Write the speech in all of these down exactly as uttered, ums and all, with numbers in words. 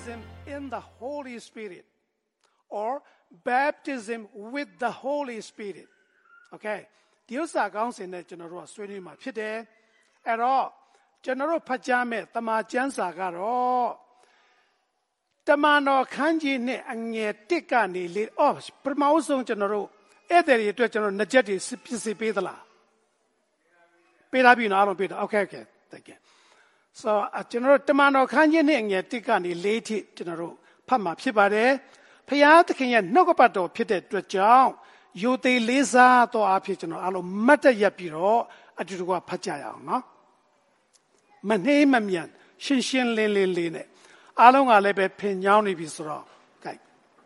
baptism in the Holy Spirit or baptism with the Holy Spirit. Okay. ဒီဥစ္စာကောင်းစဉ်နဲ့ကျွန်တော်တို့ကဆွေးနွေးမှာဖြစ်တယ်။အဲ့တော့ကျွန်တော်တို့ဖတ်ကြားမဲ့တမန်ကျမ်းစာကတော့တမန်တော်ခန်းကြီးနဲ့အငယ်တစ်ကနေလေအော်ပထမဆုံးကျွန်တော်တို့အဲ့ဒီအတွက်ကျွန်တော်နှစ်ချက်တွေပြည့်စုံပေးသလားပေးတာပြီနော်အားလုံးပေးတာ Okay okay thank you so ကျွန်တော်တို့တမန်တော်ခန်းကြီးနဲ့အငယ်တစ်ကနေလေးထိကျွန်တော်တို့ဖတ်မှာဖြစ်ပါတယ်ဖခင်သခင်ရဲ့နှုတ်ကပတ်တော်ဖြစ်တဲ့အတွက်ကြောင့်ယိုသေးလေးစားတော်အဖြစ်ကျွန်တော်အားလုံးမတ်တရက်ပြီးတော့အတူတူကဖတ်ကြရအောင်နော်မနှေးမမြန်ရှင်းရှင်းလင်းလင်းလေးနဲ့အားလုံးကလည်းပဲဖင်ညောင်းနေပြီဆိုတော့ကြိုက်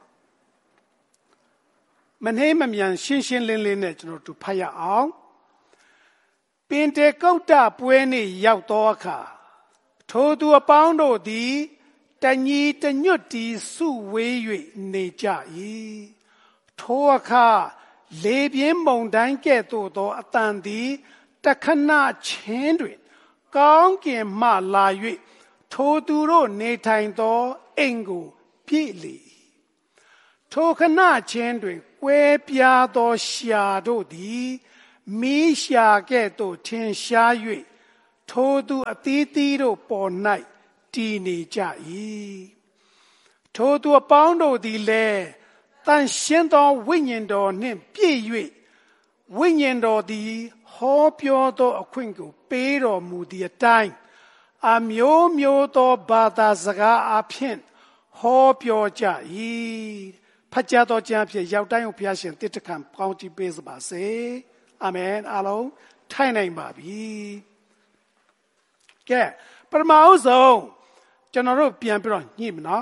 မနှေးမမြန်ရှင်းရှင်းလင်းလင်းနဲ့ကျွန်တော်တို့ဖတ်ရအောင်ပင်တေကုတ်တပွဲနေ့ရောက်သောအခါထိုသူအပေါင်းတို့သည်တညီတညွတ်တီစုဝေး၍နေကြ၏ထိုအခါလေပြင်းမုန်တိုင်းကဲ့သို့သောအတန်သည်တခဏချင်းတွင်ကောင်းကင်မှလာ၍ထိုသူတို့နေထိုင်သောအိမ်ကိုပြည့်လေထိုခဏချင်းတွင်ကွဲပြားသောရှာတို့သည်မီးရှာကဲ့သို့ထင်ရှား၍ထိုသူအသီးသီးတို့ပေါ်၌တည်နေကြ၏ထိုသူအပေါင်းတို့သည်လည်းတန်ရှင်းသောဝိညာဉ်တော်နှင့်ပြည့်၍ဝိညာဉ်တော်သည်ဟောပြောသောအခွင့်ကိုပေးတော်မူသည့်အတိုင်းအမျိုးမျိုးသောဘာသာစကားအဖြစ်ဟောပြောကြ၏ဖတ်ကြားသောကျမ်းဖြင့်ရောက်တိုင်းကိုဘုရားရှင်တည်တခံကောင်းချီးပေးစပါစေအာမင်အားလုံးထိုင်နိုင်ပါပြီကဲပထမဦးဆုံးကျွန်တော်တို့ပြန်ပြီးတော့ညှိမနော်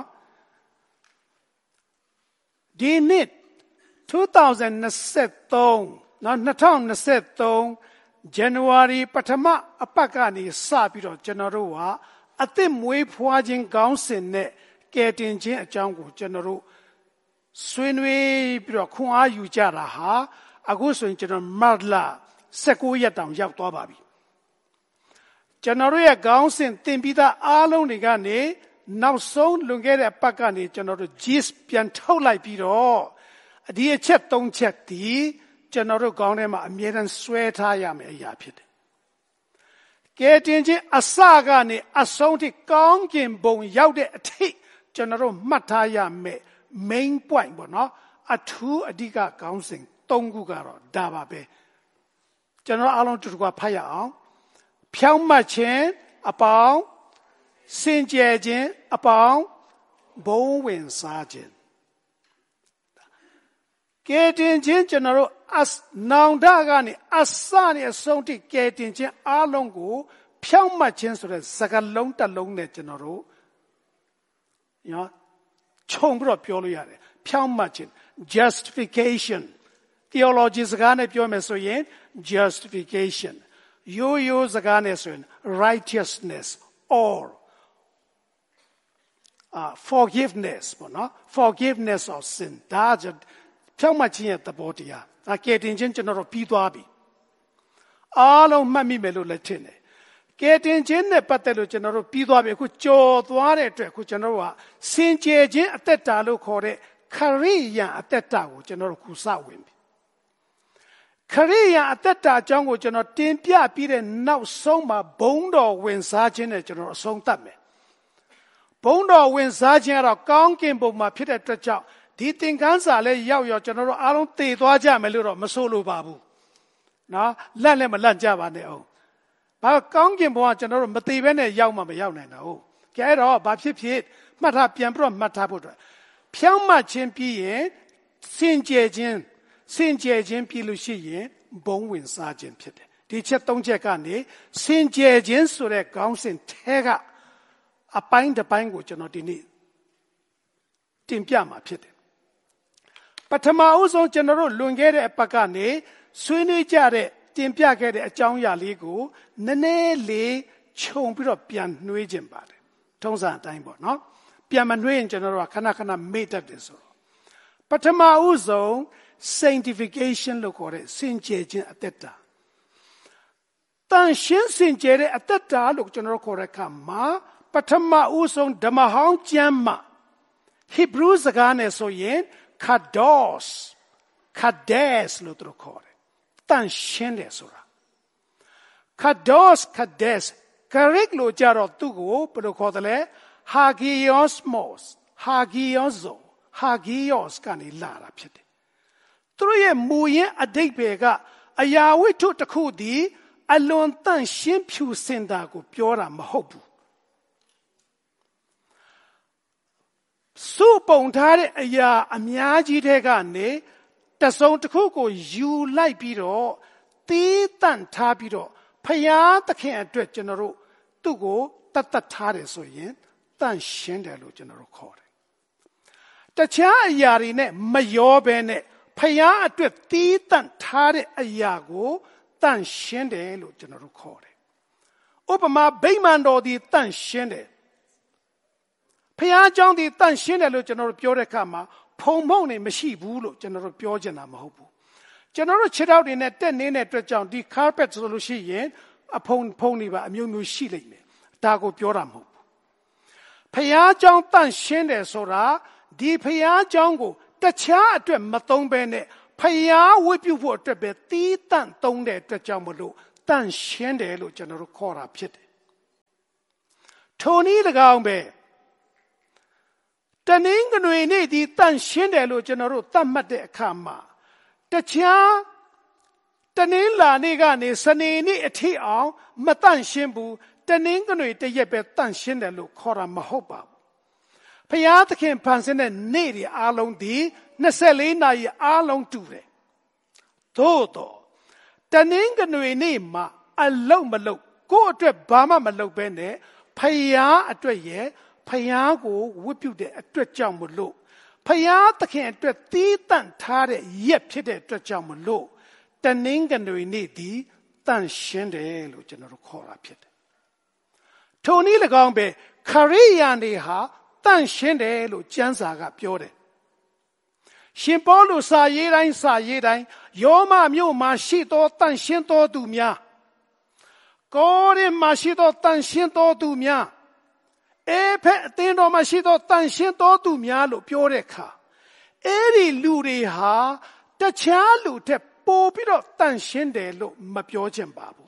ဒီနှစ်two thousand twenty-threeနော်two thousand twenty-threeဇန်နဝါရီပထမအပတ်ကနေစပြီးတော့ကျွန်တော်တို့ကအသစ်မွေးဖွားခြင်းကောင်းစဉ်နဲ့ကယ်တင်ခြင်းအကြောင်းကိုကျွန်တော်တို့ဆွေးနွေးပြီးတော့ခွန်အားယူကြတာဟာအခုဆိုရင်ကျွန်တော်မတ်လnineteenရက်တောင်ရောက်သွားပါပြီကျွန်တော်တို့ရဲ့ကောင်းစဉ်သင်ပြီးသားအားလုံးတွေကနေနောက်ဆုံးလွန်ခဲ့တဲ့အပတ်ကနေကျွန်တော်တို့ gist ပြန်ထုတ်လိုက်ပြီးတော့ဒီအချက်သုံးချက်ဒီကျွန်တော်တို့ကောင်းထဲမှာအမြဲတမ်းဆွဲထားရမယ်အရာဖြစ်တယ်။ကဲတင်ချင်းအစကနေအဆုံးထိကောင်းကင်ဘုံရောက်တဲ့အထိကျွန်တော်တို့မှတ်ထားရမယ် main point ပေါ့နော်အထူးအဓိကကောင်းစဉ်သုံးခုကတော့ဒါပါပဲကျွန်တော်အားလုံးတူတူကဖတ်ရအောင်ဖြောင်းမှတ်ခြင်းအပေါင်းစင်ကြယ်ခြင်းအပေါင်းဘုံဝင်စားခြင်းကဲတင်ခြင်းကျွန်တော်တို့အနောင်တကနေအစနဲ့အဆုံးထိကဲတင်ခြင်းအားလုံးကိုဖြောင်းမှတ်ခြင်းဆိုတဲ့စကားလုံးတစ်လုံးနဲ့ကျွန်တော်တို့နော်ခြုံပြီးတော့ပြောလို့ရတယ်ဖြောင်းမှတ်ခြင်း justification theology စကားနဲ့ပြောမယ်ဆိုရင် justification ရိုးရိုးစကားနဲ့ဆိုရင် righteousness or uh, forgiveness ပေါ့နော် forgiveness of sin ဒါကြဖြောင်းမှတ်ခြင်းရဲ့သဘောတရားဒါကဲတင်ခြင်းကျွန်တော်တို့ပြီးသွားပြီအားလုံးမှတ်မိမယ်လို့လည်းထင်တယ်ကဲတင်ခြင်းနဲ့ပတ်သက်လို့ကျွန်တော်တို့ပြီးသွားပြီအခုကြော်သွားတဲ့အတွက်အခုကျွန်တော်တို့ကစင်ကြယ်ခြင်းအသက်တာလို့ခေါ်တဲ့ခရိယာအသက်တာကိုကျွန်တော်တို့ခုစဝင်ပြီခရိယာအသက်တာအကြောင်းကိုကျွန်တော်တင်ပြပြီးတဲ့နောက်ဆုံးမှာဘုံတော်ဝင်စားခြင်းနဲ့ကျွန်တော်အဆုံးသတ်မယ်ဘုံတော်ဝင်စားခြင်းကတော့ကောင်းကင်ဘုံမှာဖြစ်တဲ့အတွက်ကြောင့်ဒီသင်ခန်းစာလေးရောက်ရောကျွန်တော်တို့အားလုံးသိသွားကြမယ်လို့တော့မဆိုလိုပါဘူးနော်လက်လည်းမလန့်ကြပါနဲ့အောင်ဘာကောင်းကင်ဘုံကကျွန်တော်တို့မသိဘဲနဲ့ရောက်မှမရောက်နိုင်တာဟုတ်ကဲအဲ့တော့ဘာဖြစ်ဖြစ်မှတ်ထားပြန်ပြီးတော့မှတ်ထားဖို့အတွက်ဖြောင်းမှတ်ခြင်းပြီးရင်စင်ကြယ်ခြင်းစင်ကြယ်ခြင်းပြီးလို့ရှိရင်ဘုံဝင်စားခြင်းဖြစ်တယ်ဒီချက်သုံးချက်ကနေစင်ကြယ်ခြင်းဆိုတဲ့ခေါင်းစဉ်ထဲကအပိုင်းတစ်ပိုင်းကိုကျွန်တော်ဒီနေ့တင်ပြမှာဖြစ်တယ်ပထမအဦးဆုံးကျွန်တော်တို့လွန်ခဲ့တဲ့အပတ်ကနေဆွေးနွေးကြတဲ့တင်ပြခဲ့တဲ့အကြောင်းအရာလေးကိုနည်းနည်းလေးခြုံပြီးတော့ပြန်နှွှေးခြင်းပါတယ်ထုံးစံအတိုင်းပေါ့နော်ပြန်မနှွှေးရင်ကျွန်တော်တို့ကခဏခဏမေ့တတ်တယ်ဆိုတော့ပထမအဦးဆုံး sanctification လို့ခေါ်တဲ့စင်ကြယ်ခြင်းအသက်တာတန်ရှင်းစင်ကြယ်တဲ့အသက်တာလို့ကျွန်တော်တို့ခေါ်တဲ့အခါမှာပပထမဦးဆုံးဓမ္မဟောင်းကျမ်းမှာဟေဘရုစကားနဲ့ဆိုရင် kados kades လို့သူတို့ခေါ်တယ်တန်ရှင်းတယ်ဆိုတာ kados kades Greek လို့ကြတော့သူ့ကိုဘယ်လိုခေါ်တယ်လဲ hagiosmos hagioso hagios ကနေလာတာဖြစ်တယ်သူတို့ရဲ့မူရင်းအဓိပ္ပာယ်ကအရာဝတ္ထုတစ်ခုသည်အလွန်တန့်ရှင်းဖြူစင်တာကိုပြောတာမဟုတ်ဘူးစုပုံထားတဲ့အရာအများကြီးတဲ့ကနေတစုံတစ်ခုကိုယူလိုက်ပြီးတော့တီးတန့်ထားပြီးတော့ဖယားသခင်အတွက်ကျွန်တော်တို့သူ့ကိုတတ်တတ်ထားတယ်ဆိုရင်တန့်ရှင်းတယ်လို့ကျွန်တော်တို့ခေါ်တယ်တခြားအရာတွေနဲ့မရောဘဲနဲ့ဖယားအတွက်တီးတန့်ထားတဲ့အရာကိုတန့်ရှင်းတယ်လို့ကျွန်တော်တို့ခေါ်တယ်ဥပမာဗိမာန်တော်ဒီတန့်ရှင်းတယ်ဖယားเจ้าဒီတန့်ရှင်းတယ်လို့ကျွန်တော်တို့ပြောတဲ့အခါမှာဖုံဖုံနေမရှိဘူးလို့ကျွန်တော်တို့ပြောချင်တာမဟုတ်ဘူးကျွန်တော်တို့ခြေထောက်တွေနဲ့တက်နေတဲ့အတွက်ကြောင့်ဒီ carpet ဆိုလို့ရှိရင်အဖုံဖုံနေပါအမျိုးမျိုးရှိလိမ့်မယ်ဒါကိုပြောတာမဟုတ်ဘူးဖယားเจ้าတန့်ရှင်းတယ်ဆိုတာဒီဖယားเจ้าကိုတခြားအတွက်မသုံးဘဲနဲ့ဖယားဝတ်ပြုဖို့အတွက်ပဲတီးတန့်သုံးတဲ့အတွက်ကြောင့်မလို့တန့်ရှင်းတယ်လို့ကျွန်တော်တို့ခေါ်တာဖြစ်တယ်ထိုနည်း၎င်းပဲတနင်္ဂနွေနေ့ဒီတန့်ရှင်းတယ်လို့ကျွန်တော်တို့သတ်မှတ်တဲ့အခါမှာတခြားတနင်္လာနေ့ကနေစနေနေ့အထိအောင်မတန့်ရှင်းဘူးတနင်္ဂနွေတရက်ပဲတန့်ရှင်းတယ်လို့ခေါ်တာမဟုတ်ပါဘူးဖယားသခင်ဖန်ဆင်းတဲ့နေ့တွေအားလုံးဒီနှစ်ဆယ့်လေးနာရီအားလုံးတူတယ်သို့တော့တနင်္ဂနွေနေ့မှာအလုံးမလုံးကိုယ့်အတွက်ဘာမှမလုပ်ဘဲနဲ့ဖယားအတွက်ရဲ့ဖယားကိုဝတ်ပြုတဲ့အတွက်ကြောင့်မလို့ဖယားသခင်အတွက်တီးတန့်ထားတဲ့ရက်ဖြစ်တဲ့အတွက်ကြောင့်မလို့တနင်္ဂနွေနေ့ဒီတန့်ရှင်းတယ်လို့ကျွန်တော်တို့ခေါ်တာဖြစ်တယ်ထိုနည်း၎င်းပဲခရိယာန်တွေဟာတန့်ရှင်းတယ်လို့ကျမ်းစာကပြောတယ်ရှင်ပေါလုစာရေးတိုင်းစာရေးတိုင်းယောမမြို့မှာရှိသောတန့်ရှင်းသောသူများကိုရိမှာရှိသောတန့်ရှင်းသောသူများအေဖက်အသင်းတော်မှာရှိသောတန့်ရှင်းသောသူများလို့ပြောတဲ့အခါအဲ့ဒီလူတွေဟာတခြားလူထက်ပိုပြီးတော့တန့်ရှင်းတယ်လို့မပြောချင်ပါဘူး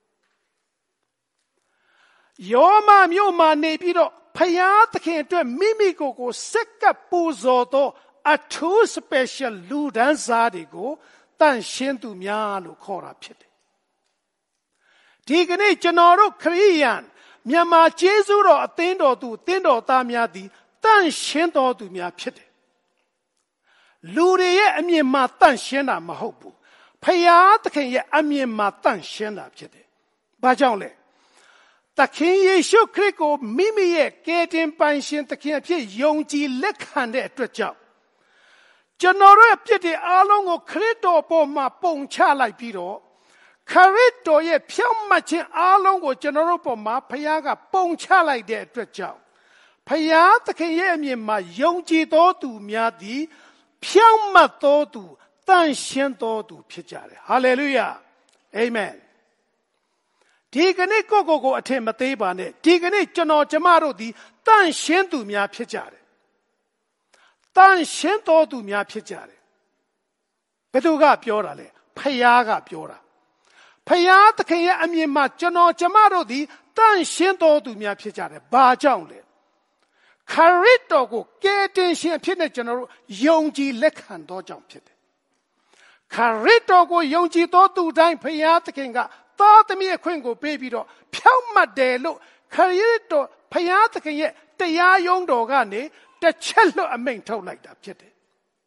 ယောမမြို့မှာနေပြီးတော့ဖယားသခင်အတွက်မိမိကိုယ်ကိုစက္ကပ်ပူဇော်သောအထူး special လူဒန်းစားတွေကိုတန့်ရှင်းသူများလို့ခေါ်တာဖြစ်တယ်ဒီကနေ့ကျွန်တော်တို့ခရိယန်မြန်မာကျေးဇူးတော်အသင်းတော်သူအသင်းတော်သားများသည်တန့်ရှင်းတော်သူများဖြစ်တယ်လူတွေရဲ့အမြင်မှာတန့်ရှင်းတာမဟုတ်ဘူးဖယားသခင်ရဲ့အမြင်မှာတန့်ရှင်းတာဖြစ်တယ်ဘာကြောင့်လဲသခင်ယေရှုခရစ်ကိုမိမိရဲ့ကယ်တင်ပိုင်ရှင်သခင်အဖြစ်ယုံကြည်လက်ခံတဲ့အတွက်ကြောင့်ကျွန်တော်တို့အပြစ်တွေအားလုံးကိုခရစ်တော်ပေါ်မှာပုံချလိုက်ပြီးတော့ခရစ်တော်ရဲ့ဖြောင့်မတ်ခြင်းအားလုံးကိုကျွန်တော်တို့ပေါ်မှာဖခင်ကပုံချလိုက်တဲ့အတွက်ကြောင့်ဖခင်သခင်ရဲ့အမြင်မှာယုံကြည်သောသူများသည်ဖြောင့်မတ်သောသူတန်ရှင်းသောသူဖြစ်ကြတယ်ဟာလေလုယာအာမင်ဒီကနေ့ကိုကိုကိုအထင်မသေးပါနဲ့ဒီကနေ့ကျွန်တော်ကျမတို့ဒီတန်ရှင်းသူများဖြစ်ကြတယ်တန်ရှင်းသောသူများဖြစ်ကြတယ်ဘယ်သူကပြောတာလဲဖခင်ကပြောတာဖယားသခင်ရဲ့အမြင်မှာကျွန်တော်ကျမတို့သည်တန့်ရှင်းတော်သူများဖြစ်ကြတယ်။ဘာကြောင့်လဲ။ခရစ်တော်ကိုကယ်တင်ရှင်ဖြစ်တဲ့ကျွန်တော်တို့ယုံကြည်လက်ခံသောကြောင့်ဖြစ်တယ်။ခရစ်တော်ကိုယုံကြည်သောသူတိုင်းဖယားသခင်ကသားသမီးအခွင့်ကိုပေးပြီးတော့ဖြောင့်မတ်တယ်လို့ခရစ်တော်ဖယားသခင်ရဲ့တရားယုံတော်ကနေတစ်ချက်လွတ်အမိန့်ထုတ်လိုက်တာဖြစ်တယ်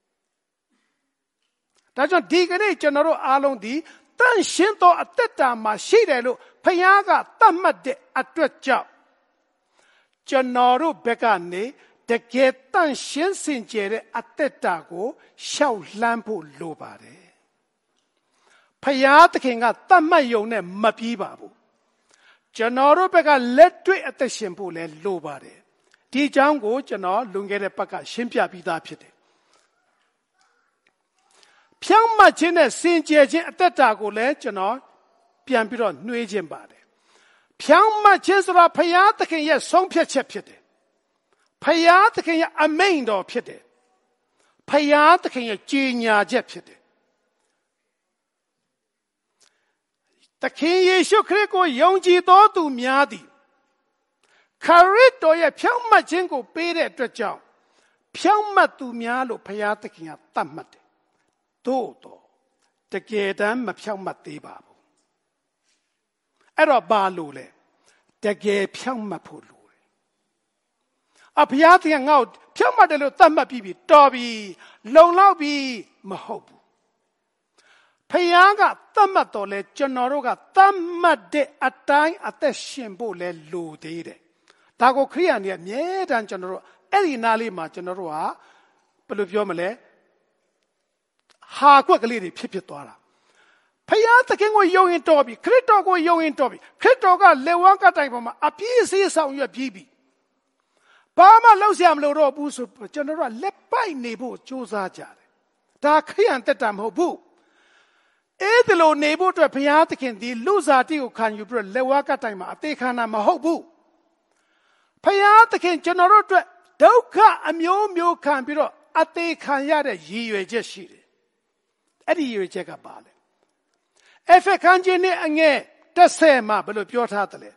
။ဒါကြောင့်ဒီကနေ့ကျွန်တော်တို့အားလုံးဒီတန့်ရှင်းသောအသက်တာမှာရှိတယ်လို့ဖခင်ကသတ်မှတ်တဲ့အတွက်ကြောင့်ကျွန်တော်တို့ဘက်ကနေတကယ်တန့်ရှင်းစင်ကြယ်တဲ့အသက်တာကိုရှောက်လှမ်းဖို့လိုပါတယ်ဖခင်သခင်ကသတ်မှတ်ရုံနဲ့မပြီးပါဘူးကျွန်တော်တို့ဘက်ကလက်တွေ့အသက်ရှင်ဖို့လည်းလိုပါတယ်ဒီအကြောင်းကိုကျွန်တော်လွန်ခဲ့တဲ့ပတ်ကရှင်းပြပြီးသားဖြစ်တယ်ဖြောင့်မတ်ခြင်းနဲ့စင်ကြယ်ခြင်းအသက်တာကိုလည်းကျွန်တော်ပြန်ပြီးတော့နှွေးခြင်းပါတယ်ဖြောင့်မတ်ခြင်းဆိုတာဖယားသခင်ရဲ့ဆုံးဖြတ်ချက်ဖြစ်တယ်ဖယားသခင်ရဲ့အမိန့်တော်ဖြစ်တယ်ဖယားသခင်ရဲ့ကြေညာချက်ဖြစ်တယ်သခင်ယေရှုခရစ်ကိုယုံကြည်သောသူများသည်ခရစ်တော်ရဲ့ဖြောင့်မတ်ခြင်းကိုပေးတဲ့အတွက်ကြောင့်ဖြောင့်မတ်သူများလို့ဘုရားသခင်ကသတ်မှတ်တယ်။သို့တော့တကယ်တမ်းမဖြောင့်မတ်သေးပါဘူး။အဲ့တော့ဘာလို့လဲတကယ်ဖြောင့်မတ်ဖို့လိုတယ်။အဘုရားသခင်ငါ့ကိုဖြောင့်မတ်တယ်လို့သတ်မှတ်ပြီးပြီတော်ပြီလုံလောက်ပြီမဟုတ်ဘူး။ဘုရားကသတ်မှတ်တော်လဲကျွန်တော်တို့ကသတ်မှတ်တဲ့အတိုင်းအသက်ရှင်ဖို့လဲလိုသေးတယ်။ဒါကိုခရိယန်တွေအမြဲတမ်းကျွန်တော်တို့အဲ့ဒီနားလေးမှာကျွန်တော်တို့ဟာဘယ်လိုပြောမလဲဟာကွက်ကလေးတွေဖြစ်ဖြစ်သွားတာဖယားသခင်ကိုယုံရင်တော်ပြီခရစ်တော်ကိုယုံရင်တော်ပြီခရစ်တော်ကလေဝါကတိုင်ပေါ်မှာအပြည့်အစုံဆောင်ရွက်ပြီးပြီဘာမှလောက်ဆရာမလိုတော့ဘူးဆိုကျွန်တော်တို့ကလက်ပိုက်နေဖို့ကြိုးစားကြတယ်ဒါခရိယန်တက်တာမဟုတ်ဘူးအဲ့ဒီလိုနေဖို့အတွက်ဘုရားသခင်ဒီလူစားတိကိုခံယူပြီးတော့လေဝါကတိုင်မှာအသေးခံတာမဟုတ်ဘူးဘုရားသခင်ကျွန်တော်တို့အတွက်ဒုက္ခအမျိုးမျိုးခံပြီးတော့အသေးခံရတဲ့ရည်ရွယ်ချက်ရှိတယ်အဲ့ဒီရည်ရွယ်ချက်ကပါလေအဖက်ခန်းချင်းနဲ့အငဲတစ်ဆယ်မှာဘယ်လိုပြောထားသလဲ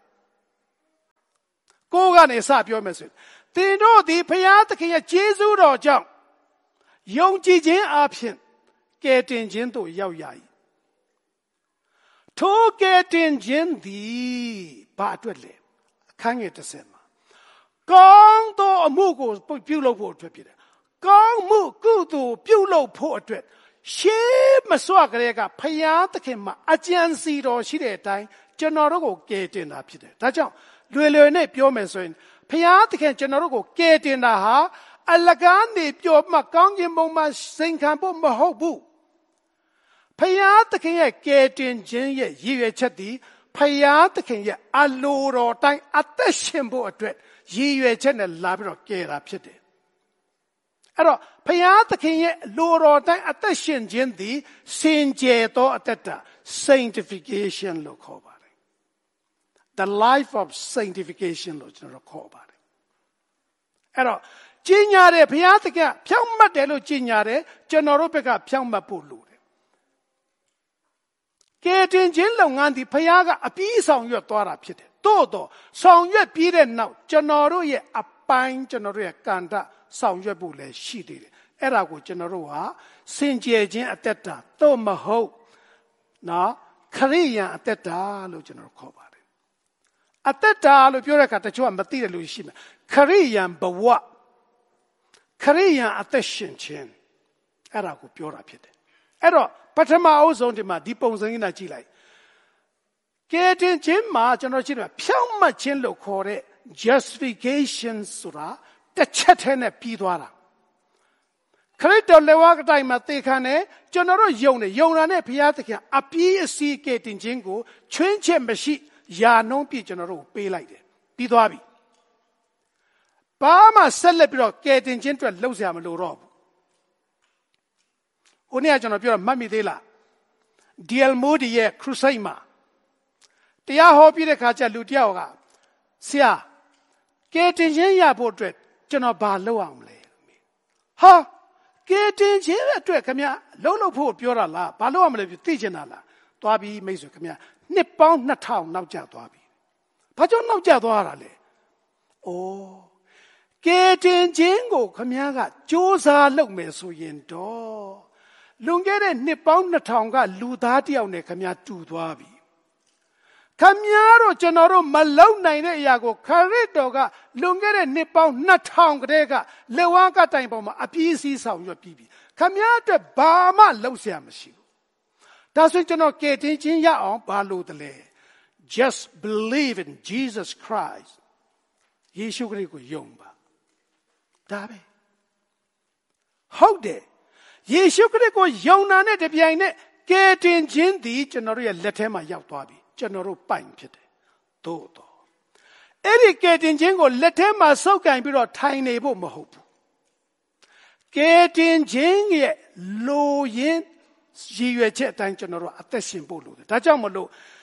ကိုကနေစပြောမယ်ဆိုရင်သင်တို့ဒီဘုရားသခင်ရဲ့ကျေးဇူးတော်ကြောင့်ယုံကြည်ခြင်းအပြင်ကယ်တင်ခြင်းသို့ရောက်ရ၏ထိုကယ်တင်ခြင်းသည်ဘာအတွက်လဲအခန်းငယ်တစ်ဆယ်မှာကောင်းသောအမှုကိုပြုလုပ်ဖို့အတွက်ဖြစ်တယ်ကောင်းမှုကုသိုလ်ပြုလုပ်ဖို့အတွက်ရှေးမစွာကလေးကဖယားသခင်မှာအကြံစီတော်ရှိတဲ့အတိုင်းကျွန်တော်တို့ကိုကယ်တင်တာဖြစ်တယ်ဒါကြောင့်လွယ်လွယ်နဲ့ပြောမယ်ဆိုရင်ဖယားသခင်ကျွန်တော်တို့ကိုကယ်တင်တာဟာအလကားနေပြောမှကောင်းကင်ဘုံမှာစိန်ခံဖို့မဟုတ်ဘူးဖယားသခင်ရဲ့ကယ်တင်ခြင်းရဲ့ရည်ရွယ်ချက်သည်ဖယားသခင်ရဲ့အလိုတော်တိုင်းအသက်ရှင်ဖို့အတွက်ရည်ရွယ်ချက်နဲ့လာပြီးတော့ကယ်တာဖြစ်တယ်အဲ့တော့ဖယားသခင်ရဲ့လိုတော်တိုင်းအသက်ရှင်ခြင်းသည်စင်ကြယ်သောအသက်တာ sanctification လို့ခေါ်ပါတယ် the life of sanctification လို့ကျွန်တော်ခေါ်ပါတယ်အဲ့တော့ကျင့်ညာတဲ့ဘုရားသခင်ဖြောင့်မတ်တယ်လို့ကျင့်ညာတယ်ကျွန်တော်တို့ဘက်ကဖြောင့်မတ်ဖို့လိုတယ်ကဲတင်ခြင်းလုပ်ငန်းဒီဘုရားကအပြီးဆောင်ရွက်သွားတာဖြစ်တယ်သို့တော့ဆောင်ရွက်ပြီးတဲ့နောက်ကျွန်တော်တို့ရဲ့အပိုင်းကျွန်တော်တို့ရဲ့ကံတဆောင်ရွက်ဖို့လည်းရှိသေးတယ်အဲ့ဒါကိုကျွန်တော်တို့ဟာစင်ကြယ်ခြင်းအသက်တာသို့မဟုတ်နော်ခရိယန်အသက်တာလို့ကျွန်တော်ခေါ်ပါတယ်အသက်တာလို့ပြောတဲ့အခါတချို့ကမသိတဲ့လူရှိမယ်ခရိယန်ဘဝခရိယန်အသက်ရှင်ခြင်းအဲ့ဒါကိုပြောတာဖြစ်တယ်အဲ့တော့ပထမအဆုံးဒီမှာဒီပုံစံကြီးနဲ့ကြည့်လိုက်ကဲတင်ခြင်းမှာကျွန်တော်ကြည့်တယ်ဖြောင့်မတ်ခြင်းလို့ခေါ်တဲ့ justification ဆိုတာတစ်ချက်တည်းနဲ့ပြီးသွားတာခရစ်တော်လက်ဝါးကတိုင်မှာသေခံတယ်ကျွန်တော်တို့ယုံတယ်ယုံတာနဲ့ဘုရားသခင်အပြည့်အစည်ကဲတင်ခြင်းကိုချွင်းချက်မရှိယာနှုံးပြည့်ကျွန်တော်တို့ပေးလိုက်တယ်ပြီးသွားပြီဘာမှဆက်လက်ပြီးတော့ကဲတင်ခြင်းအတွက်လှုပ်ရှားမလို့တော့ဘူးဟိုနေ့ကကျွန်တော်ပြောတော့မှတ်မိသေးလား D L Moody ရဲ့ crusade မှာတရားဟောပြီးတဲ့ခါကျလူတယောက်ကဆရာကဲတင်ခြင်းရဖို့အတွက်ကျွန်တော်ဘာလုပ်အောင်မလဲဟာကဲတင်ခြင်းအတွက်ခင်ဗျလှုပ်လို့ဖို့ပြောတာလားဘာလုပ်အောင်မလဲသိချင်တာလားသွားပြီးမိတ်ဆွေခင်ဗျနှစ်ပေါင်းနှစ်ထောင်နောက်ကျသွားပြီဘာကြောင့်နောက်ကျသွားတာလဲအိုးကဲတင်ခြင်းကိုခင်ဗျကစ조사လုပ်မယ်ဆိုရင်တော့လွန်ခဲ့တဲ့နှစ်ပေါင်းနှစ်ထောင်ကလူသားတယောက်နဲ့ခင်ဗျတူသွားပြီခမည်းတော်ကျွန်တော်တို့မလုံနိုင်တဲ့အရာကိုခရစ်တော်ကလွန်ခဲ့တဲ့နှစ်ပေါင်းနှစ်ထောင်ကတည်းကလက်ဝါးကတိုင်ပေါ်မှာအပြည့်အစည်ဆောင်ရွက်ပြီးပြီခမည်းအတွက်ဘာမှလုပ်เสียမရှိဘူးဒါဆိုရင်ကျွန်တော်ကယ်တင်ခြင်းရအောင်ဘာလို့တလဲ just believe in Jesus Christ ယေရှုခရစ်ကိုယုံပါဒါပဲဟုတ်တယ်ယေရှုခရစ်ကိုယုံနာနဲ့တပြိုင်နက်ကယ်တင်ခြင်းသည်ကျွန်တော်တို့ရဲ့လက်ထဲမှာရောက်သွားပြီကျွန်တော်တို့ပိုင်ဖြစ်တယ်သို့တော့အဲ့ဒီကယ်တင်ခြင်းကိုလက်ထဲမှာစုပ်ကင်ပြီးတော့ထိုင်နေဖို့မဟုတ်ဘူးကယ်တင်ခြင်းရဲ့လိုရင်းရည်ရွယ်ချက်အတိုင်းကျွန်တော်တို့အသက်ရှင်ဖို့လိုတယ်ဒါကြောင့်မလို့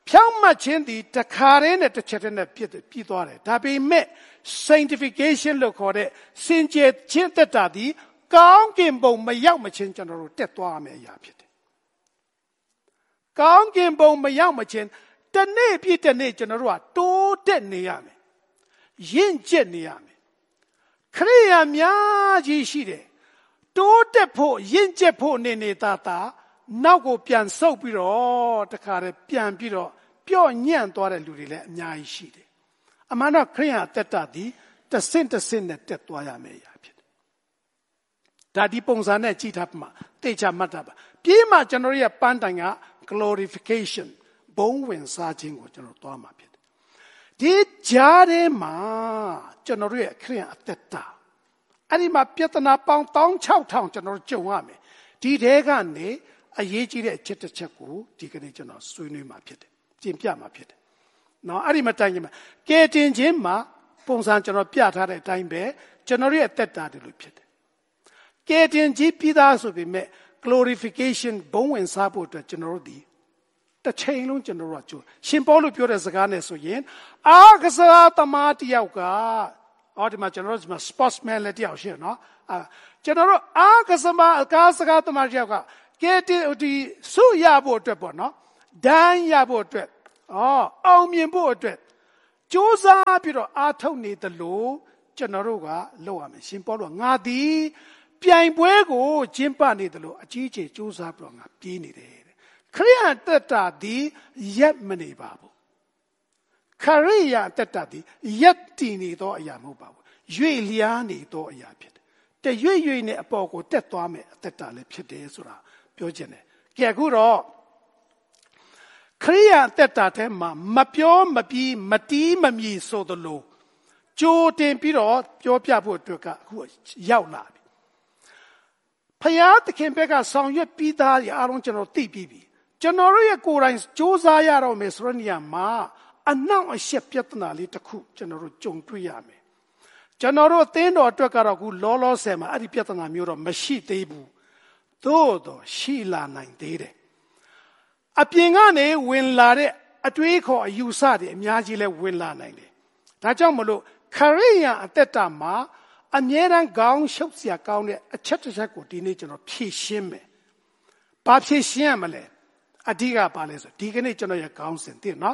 ဖြောင့်မတ်ခြင်းသည်တခါတည်းနဲ့တစ်ချက်တည်းနဲ့ပြည့်ပြီးသွားတယ်ဒါပေမဲ့ sanctification လို့ခေါ်တဲ့စင်ကြယ်ခြင်းသက်တာသည်ကောင်းကင်ဘုံမရောက်မချင်းကျွန်တော်တို့တက်သွားမယ်အရာဖြစ်တယ်ကောင်းကင်ဘုံမရောက်မချင်းတနေ့ပြည့်တနေ့ကျွန်တော်တို့ကတိုးတက်နေရမယ်ရင့်ကျက်နေရမယ်ခရိယာများကြီးရှိတယ်တိုးတက်ဖို့ရင့်ကျက်ဖို့နေနေတာတာနောက်ကိုပြန်ဆုပ်ပြီးတော့တခါတည်းပြန်ပြီးတော့ပျော့ညံ့သွားတဲ့လူတွေလည်းအများကြီးရှိတယ်အမှန်တော့ခရိယာအသက်တာသည်တဆင့်တဆင့်နဲ့တက်သွားရမယ်အရာဖြစ်တယ်ဒါဒီပုံစံနဲ့ကြည့်ထားမှသိချမှတ်တာပါပြီးမှကျွန်တော်ရဲ့ပန်းတိုင်က glorification ဘုံဝင်စားခြင်းကိုကျွန်တော်သွားမှာဖြစ်တယ်ဒီကြားထဲမှာကျွန်တော်ရဲ့ခရိယာအသက်တာအဲ့ဒီမှာပြဿနာပေါင်း၁၆ထောင်ကျွန်တော်ကြုံရမယ်ဒီတဲကနေအရေးကြီးတဲ့အချက်တစ်ချက်ကိုဒီကနေ့ကျွန်တော်ဆွေးနွေးမှာဖြစ်တယ်ကျင့်ပြမှာဖြစ်တယ်နော်အဲ့ဒီမှာတိုင်မှာကဲတင်ခြင်းမှာပုံစံကျွန်တော်ပြထားတဲ့အတိုင်းပဲကျွန်တော်ရဲ့အသက်တာတွေလို့ဖြစ်တယ်ကဲတင်ကြီးပြီးသားဆိုပေမဲ့ glorification ဘုံဝင်စားဖို့အတွက်ကျွန်တော်တို့ဒီတစ်ချိန်လုံးကျွန်တော်တို့ကကြိုးရှင်ပေါလုပြောတဲ့စကားနဲ့ဆိုရင်အာကစားသမားတယောက်ကအော်ဒီမှာကျွန်တော်တို့ sportsman လည်းတယောက်ရှိနော်အာကျွန်တော်တို့အာကစားမအကားစကားသမားတယောက်ကကဲဒီဆုရဖို့အတွက်ပေါ့နော်ဒဏ်ရဖို့အတွက်အော်အောင်မြင်ဖို့အတွက်ကြိုးစားပြီးတော့အားထုတ်နေသလိုကျွန်တော်တို့ကလုပ်ရမယ်ရှင်ပေါလုကငါသည်ပြိုင်ပွဲကိုကျင်းပနေသလိုအကြီးအကျယ်ကြိုးစားပြီးတော့ငါပြေးနေတယ်ခရိယာတက်တာသည်ရက်မနေပါဘူးခရိယာတက်တာသည်ရက်တည်နေသောအရာမဟုတ်ပါဘူးရွေ့လျားနေသောအရာဖြစ်တယ်တရွေ့ရွေ့နဲ့အပေါ်ကိုတက်သွားမယ်အသက်တာလည်းဖြစ်တယ်ဆိုတာပြောချင်တယ်ကြည့်အခုတော့ခရိယာတက်တာထဲမှာမပြောမပြီးမတီးမမြည်ဆိုသလိုကြိုတင်ပြီးတော့ပြောပြဖို့အတွက်ကအခုရောက်လာပြီဖယားသခင်ဘက်ကဆောင်ရွက်ပြီးသားရအားလုံးကျွန်တော်သိပြီးပြီကျွန်တော်တို့ရဲ့ကိုယ်တိုင်စ조사ရတော့မယ်ဆိုတဲ့နေရာမှာအနောက်အရှက်ပြဿနာလေးတစ်ခုကျွန်တော်တို့ကြုံတွေ့ရမယ်ကျွန်တော်တို့အသင်းတော်အတွက်ကတော့အခုလောလောဆယ်မှာအဲ့ဒီပြဿနာမျိုးတော့မရှိသေးဘူးသို့တော့ရှိလာနိုင်သေးတယ်အပြင်ကနေဝင်လာတဲ့အတွေးခေါ်အယူဆတွေအများကြီးလဲဝင်လာနိုင်တယ်ဒါကြောင့်မလို့ခရိယာအသက်တာမှာအမြဲတမ်းခေါင်းရှုပ်เสียကောင်းတဲ့အချက်တစ်ချက်ကိုဒီနေ့ကျွန်တော်ဖြည့်ရှင်းမယ်ဘာဖြည့်ရှင်းရမလဲအဓိကပါလဲဆိုဒီကနေ့ကျွန်တော်ရခေါင်းစဉ်သိနော်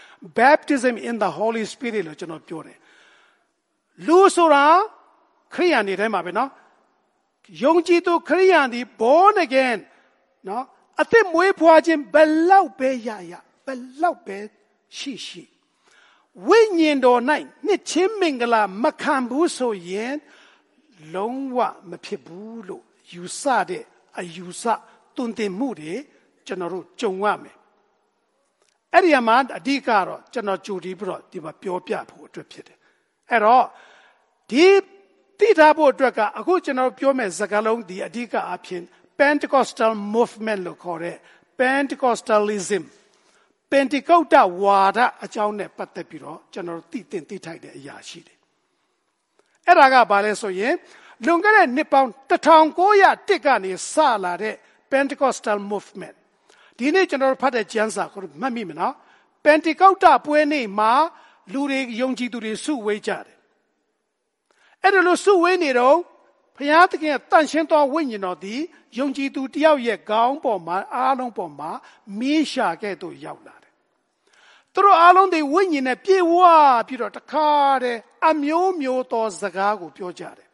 baptism in the holy spirit လို့ကျွန်တော်ပြောတယ်လူဆိုတာခရိယာနေတိုင်းမှာပဲနော်ယုံကြည်သူခရိယာဒီ born again နော်အသက်မွေးဖွားခြင်းဘယ်လောက်ပဲရရဘယ်လောက်ပဲရှိရှိဝိညာဉ်တော်၌နှစ်ချင်းမင်္ဂလာမခံဘူးဆိုရင်လုံးဝမဖြစ်ဘူးလို့ယူဆတဲ့အယူဆတွင်တင်မှုတွေကျွန်တော်တို့ကြုံရမယ်အဲ့ဒီမှာအဓိကတော့ကျွန်တော်ကြိုတီးပြီးတော့ဒီမှာပြောပြဖို့အတွက်ဖြစ်တယ်အဲ့တော့ဒီသိထားဖို့အတွက်ကအခုကျွန်တော်ပြောမယ့်စကားလုံးဒီအဓိကအဖြစ် Pentecostal movement လို့ခေါ်တဲ့ Pentecostalism ပင်တီကုတ်တဝါဒအကြောင်းနဲ့ပတ်သက်ပြီးတော့ကျွန်တော်သိတင်သိထိုက်တဲ့အရာရှိတယ်အဲ့ဒါကဘာလဲဆိုရင်လွန်ခဲ့တဲ့နှစ်ပေါင်းတစ်ထောင်ကိုးရာတစ်ကနေစလာတဲ့ Pentecostal movement ဒီနေ့ကျွန်တော်ဖတ်တဲ့ကျမ်းစာကိုမှတ်မိမနော်ပင်တီကုတ်တပွဲနေ့မှာလူတွေယုံကြည်သူတွေစုဝေးကြတယ်အဲ့ဒါလို့စုဝေးနေတော့ဘုရားသခင်တန်ရှင်းသောဝိညာဉ်တော်သည်ယုံကြည်သူတယောက်ရဲ့ခေါင်းပေါ်မှာအားလုံးပေါ်မှာမီးရှာခဲ့သို့ရောက်လာတယ်သူတို့အားလုံးတွေဝိညာဉ်နဲ့ပြေဝပြီးတော့တခါတည်းအမျိုးမျိုးသောစကားကိုပြောကြတယ်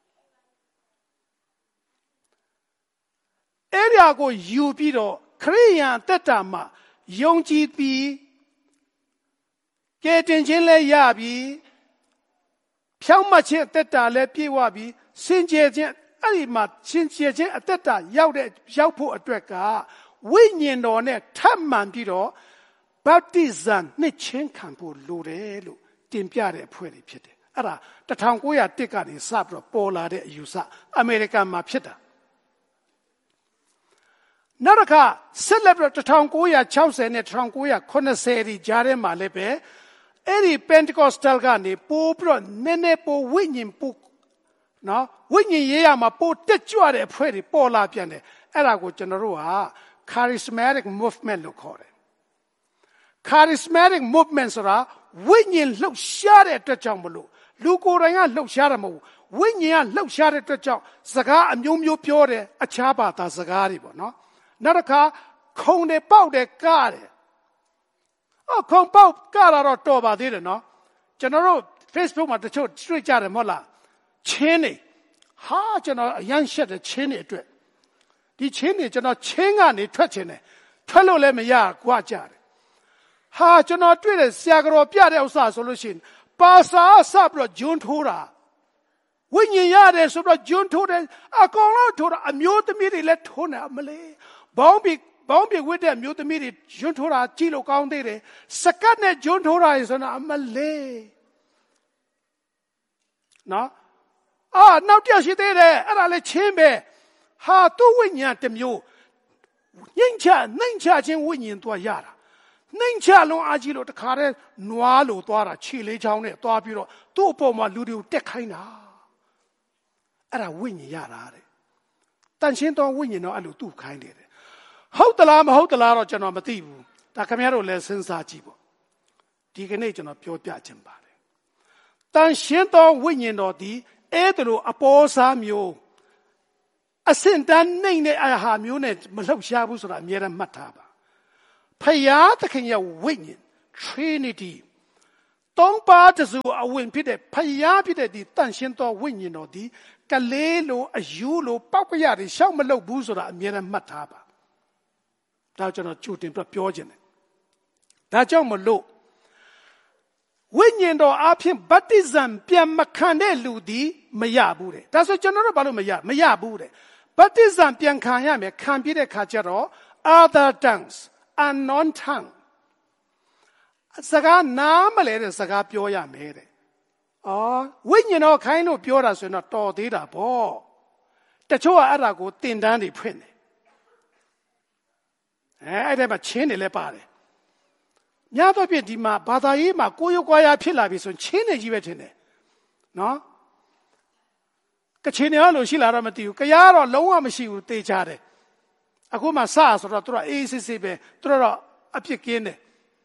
အဲ့ဒီအကိုယူပြီးတော့ခရိယာတက်တာမှာယုံကြည်ပြီးကဲတင်ခြင်းလည်းရပြီးဖြောင့်မတ်ခြင်းအသက်တာလည်းပြည့်ဝပြီးစင်ကြယ်ခြင်းအဲ့ဒီမှာစင်ကြယ်ခြင်းအသက်တာရောက်တဲ့ရောက်ဖို့အတွက်ကဝိညာဉ်တော်နဲ့ထပ်မှန်ပြီးတော့ဗတ္တိဇံနှစ်ချင်းခံဖို့လိုတယ်လို့တင်ပြတဲ့အဖွဲ့တွေဖြစ်တယ်အဲ့ဒါတစ်ထောင်ကိုးရာတစ်ကနေစပြီးတော့ပေါ်လာတဲ့အယူဆအမေရိကန်မှာဖြစ်တာနောက်တစ်ခါဆက်လက်ပြီးတော့တစ်ထောင်ကိုးရာခြောက်ဆယ်နဲ့တစ်ထောင်ကိုးရာခုနှစ်ဆယ်ဒီကြားထဲမှာလည်းပဲအဲ့ဒီ Pentecostal ကနေပိုးပြီးတော့နည်းနည်းပိုးဝိညာဉ်ပိုးနော်ဝိညာဉ်ရေးရမှာပိုးတက်ကြွတဲ့အဖွဲ့တွေပေါ်လာပြန်တယ်အဲ့ဒါကိုကျွန်တော်တို့ဟာ charismatic movement လို့ခေါ်တယ် charismatic movement ဆိုတာဝိညာဉ်လှုပ်ရှားတဲ့အတွက်ကြောင့်မလို့လူကိုယ်တိုင်ကလှုပ်ရှားတယ်မဟုတ်ဝိညာဉ်ကလှုပ်ရှားတဲ့အတွက်ကြောင့်စကားအမျိုးမျိုးပြောတယ်အခြားဘာသာစကားတွေပေါ့နော်နောက်တစ်ခါခုံတယ်ပေါက်တယ်ကားတယ်အော်ခုံပေါက်ကားတာတော့တော်ပါသေးတယ်နော်ကျွန်တော်တို့ Facebook မှာတချို့တွေ့ကြတယ်မဟုတ်လားချင်းနေဟာကျွန်တော်အရန်ရှက်တဲ့ချင်းနေအတွက်ဒီချင်းနေကျွန်တော်ချင်းကနေထွက်ချင်တယ်ထွက်လို့လည်းမရကွာကြတယ်ဟာကျွန်တော်တွေ့တဲ့ဆရာကတော်ပြတဲ့ဥစ္စာဆိုလို့ရှိရင်ပါစာဆပ်ပြီးတော့ဂျွန်းထိုးတာဝိညာဉ်ရတယ်ဆိုတော့ဂျွန်းထိုးတယ်အကောင်လုံးထိုးတာအမျိုးသမီးတွေလည်းထိုးနေမလဲဘောင်းပြီးဘောင်းပြဝတ်တဲ့အမျိုးသမီးတွေဂျွန်းထိုးတာကြည့်လို့ကောင်းသေးတယ်စကတ်နဲ့ဂျွန်းထိုးတာဆိုတော့အမလေးနော်အာနောက်တစ်ရှိသေးတယ်အဲ့ဒါလည်းချင်းပဲဟာသူ့ဝိညာဉ်တစ်မျိုးညှိချနှိမ့်ချခြင်းဝိညာဉ်သွားရတာနှိမ့်ချလုံးအားကြီးလို့တခါတည်းနွားလို့သွားတာခြေလေးချောင်းနဲ့သွားပြီးတော့သူ့အပေါ်မှာလူတွေကိုတက်ခိုင်းတာအဲ့ဒါဝိညာဉ်ရတာတဲ့တန်ရှင်းသောဝိညာဉ်တော့အဲ့လိုသူ့ခိုင်းတယ်ဟုတ်သလားမဟုတ်သလားတော့ကျွန်တော်မသိဘူးဒါခင်ဗျားတို့လည်းစဉ်းစားကြည့်ပေါ့ဒီကနေ့ကျွန်တော်ပြောပြခြင်းပါတယ်တန်ရှင်းသောဝိညာဉ်တော်ဒီအဲ့ဒါလိုအပေါ်စားမျိုးအစင်တန်းနိုင်တဲ့အဟာမျိုးနဲ့မလှုပ်ရှားဘူးဆိုတာအမြဲတမ်းမှတ်ထားပါဖယားသခင်ရဲ့ဝိညာဉ် Trinity သုံးပါးတစုအဝင်ဖြစ်တဲ့ဖယားဖြစ်တဲ့ဒီတန်ရှင်းသောဝိညာဉ်တော်ဒီကလေးလိုအယူလိုပောက်ကရတွေရှောက်မလုပ်ဘူးဆိုတာအမြဲတမ်းမှတ်ထားပါဒါကျွန်တော်ကြိုတင်ပြပြောခြင်းတယ်ဒါကြောင့်မလို့ဝိညာဉ်တော်အဖြစ်ဗတ္တိဇံပြန်မခံတဲ့လူဒီမရဘူးတဲ့ဒါဆိုကျွန်တော်တို့ဘာလို့မရမရဘူးတဲ့ဗတ္တိဇံပြန်ခံရမယ်ခံပြတဲ့ခါကျတော့ other tongues unknown tongue စကားနားမလဲတဲ့စကားပြောရမယ်တဲ့အော်ဝိညာဉ်တော်ခိုင်းလို့ပြောတာဆိုရင်တော့တော်သေးတာပေါ့တချို့ကအဲ့ဒါကိုတင်တန်းတွေဖွင့်တယ်အဲအဲ့ဒါမှချင်းနေလဲပါတယ်ညတော့ပြဒီမှာဘာသာရေးမှာကိုရုပ်ကွာရဖြစ်လာပြီဆိုရင်ချင်းနေကြီးပဲထင်တယ်နော်ကချင်းနေလို့ရှိလာတော့မသိဘူးကြတော့လုံးဝမရှိဘူးတေးချတယ်အခုမှစဆိုတော့သူတို့အေးစစ်စစ်ပဲသူတို့တော့အပြစ်ကင်းတယ်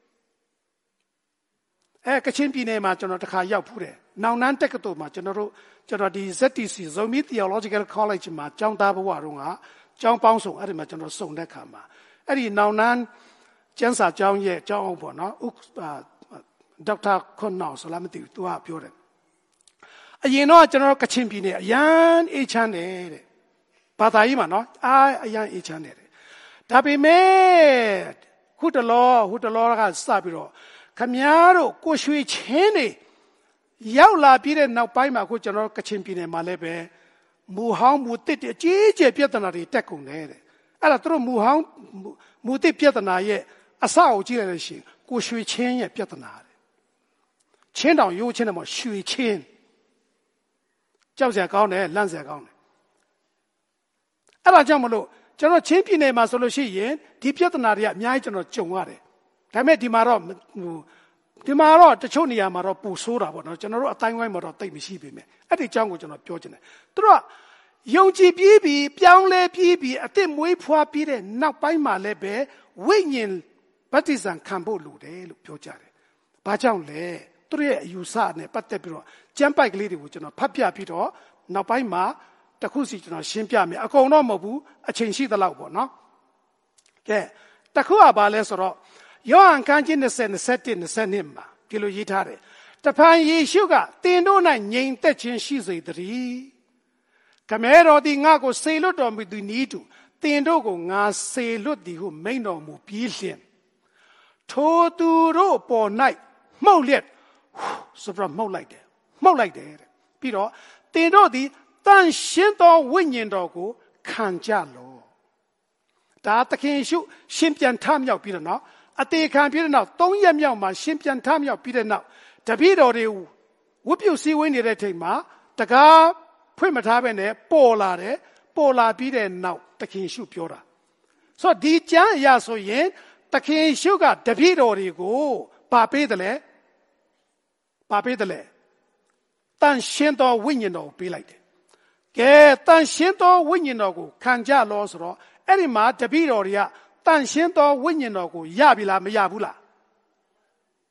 အဲကချင်းပြည်နယ်မှာကျွန်တော်တခါရောက်ဖူးတယ်နောင်နန်းတက္ကသိုလ်မှာကျွန်တော်တို့ကျွန်တော်ဒီ Z T C Zomi Theological College မှာကျောင်းသားဘဝတုန်းကကျောင်းပေါင်းစုံအဲ့ဒီမှာကျွန်တော်စုံတဲ့ခါမှာအဲ့ဒီနောင်နန်းကျန်းစာကျောင်းရဲ့ကျောင်းအောင်ပေါ့နော်ဥဒေါက်တာခွန်နောင်ဆိုလားမသိဘူးသူကပြောတယ်အရင်တော့ကျွန်တော်ကချင်ပြည်နယ်အရန်အေးချမ်းတယ်တဲ့ဘာသာရေးမှာနော်အာအရန်အေးချမ်းတယ်ဒါပေမဲ့ခုတလောခုတလောကစပြီးတော့ခမည်းတော်ကိုရွှေချင်းနေရောက်လာပြီးတဲ့နောက်ပိုင်းမှာခုကျွန်တော်ကချင်ပြည်နယ်မှာလည်းပဲမူဟောင်းမူတစ်အကြီးအကျယ်ပြဿနာတွေတက်ကုန်တယ်တဲ့အဲ့ဒါသူတို့မူဟောင်းမူတစ်ပြဿနာရဲ့အစအုပ်ကြည့်လိုက်လို့ရှိရင်ကိုရွှေချင်းရဲ့ပြဿနာတဲ့ချင်းတောင်ရိုးချင်းတယ်မဟုတ်ရွှေချင်းကြောက်စရာကောင်းတယ်လန့်စရာကောင်းတယ်အဲ့ဒါကြောင့်မလို့ကျွန်တော်ချင်းပြည်နယ်မှာဆိုလို့ရှိရင်ဒီပြဿနာတွေကအများကြီးကျွန်တော်ကြုံရတယ်ဒါပေမဲ့ဒီမှာတော့ဒီမှာတော့တချို့နေရာမှာတော့ပူဆိုးတာပေါ့နော်ကျွန်တော်တို့အတိုင်းဝိုင်းမှာတော့တိတ်မရှိပေမဲ့အဲ့ဒီအကြောင်းကိုကျွန်တော်ပြောချင်တယ်သူတို့ကယုံကြည်ပြီးပြီးပြောင်းလဲပြီးပြီးအစ်စ်မွေးဖွားပြီးတဲ့နောက်ပိုင်းမှာလည်းပဲဝိညာဉ်ဗတ္တိဇံခံဖို့လိုတယ်လို့ပြောကြတယ်။ဘာကြောင့်လဲသူတို့ရဲ့အယူဆနဲ့ပတ်သက်ပြီးတော့ကျမ်းပိုက်ကလေးတွေကိုကျွန်တော်ဖတ်ပြပြီးတော့နောက်ပိုင်းမှာတခုစီကျွန်တော်ရှင်းပြမယ်အကုန်တော့မဟုတ်ဘူးအချိန်ရှိသလောက်ပေါ့နော်။ကဲတခုကဘာလဲဆိုတော့ယောဟန်ခန်းကြီး၂၀ ၂၁ ၂၂မှာဒီလိုရေးထားတယ်။တဖန်ယေရှုကတင်တို့၌ငြိမ်သက်ခြင်းရှိစေတည်း။ခမဲတော်သည်ငါ့ကိုစေလွတ်တော်မူသည်နည်းတူတင်တို့ကိုငါစေလွတ်သည်ဟုမိန့်တော်မူပြီးလျှင်ထိုသူတို့ပေါ်၌မှုတ်လျက်ဆိုပြီးမှုတ်လိုက်တယ်မှုတ်လိုက်တယ်တဲ့ပြီးတော့တင်တို့သည်တန်ရှင်းသောဝိညာဉ်တော်ကိုခံကြလောဒါသခင်ယေရှုရှင်ပြန်ထမြောက်ပြီးတော့နော်အသေးခံပြီးတဲ့နောက်သုံးရက်မြောက်မှာရှင်ပြန်ထမြောက်ပြီးတဲ့နောက်တပည့်တော်တွေဝတ်ပြုစည်းဝေးနေတဲ့အချိန်မှာတကားဖွင့်မထားဘဲနဲ့ပေါ်လာတယ်ပေါ်လာပြီးတဲ့နောက်သခင်ယေရှုပြောတာဆိုတော့ဒီကျမ်းအရာဆိုရင်သခင်ယေရှုကတပည့်တော်တွေကိုပါပေးတယ်လေပါပေးတယ်လေတန်ရှင်းသောဝိညာဉ်တော်ကိုပေးလိုက်တယ်ကဲတန်ရှင်းသောဝိညာဉ်တော်ကိုခံကြလို့ဆိုတော့အဲ့ဒီမှာတပည့်တော်တွေကတန်ရှင်းသောဝိညာဉ်တော်ကိုရပြီလားမရဘူးလား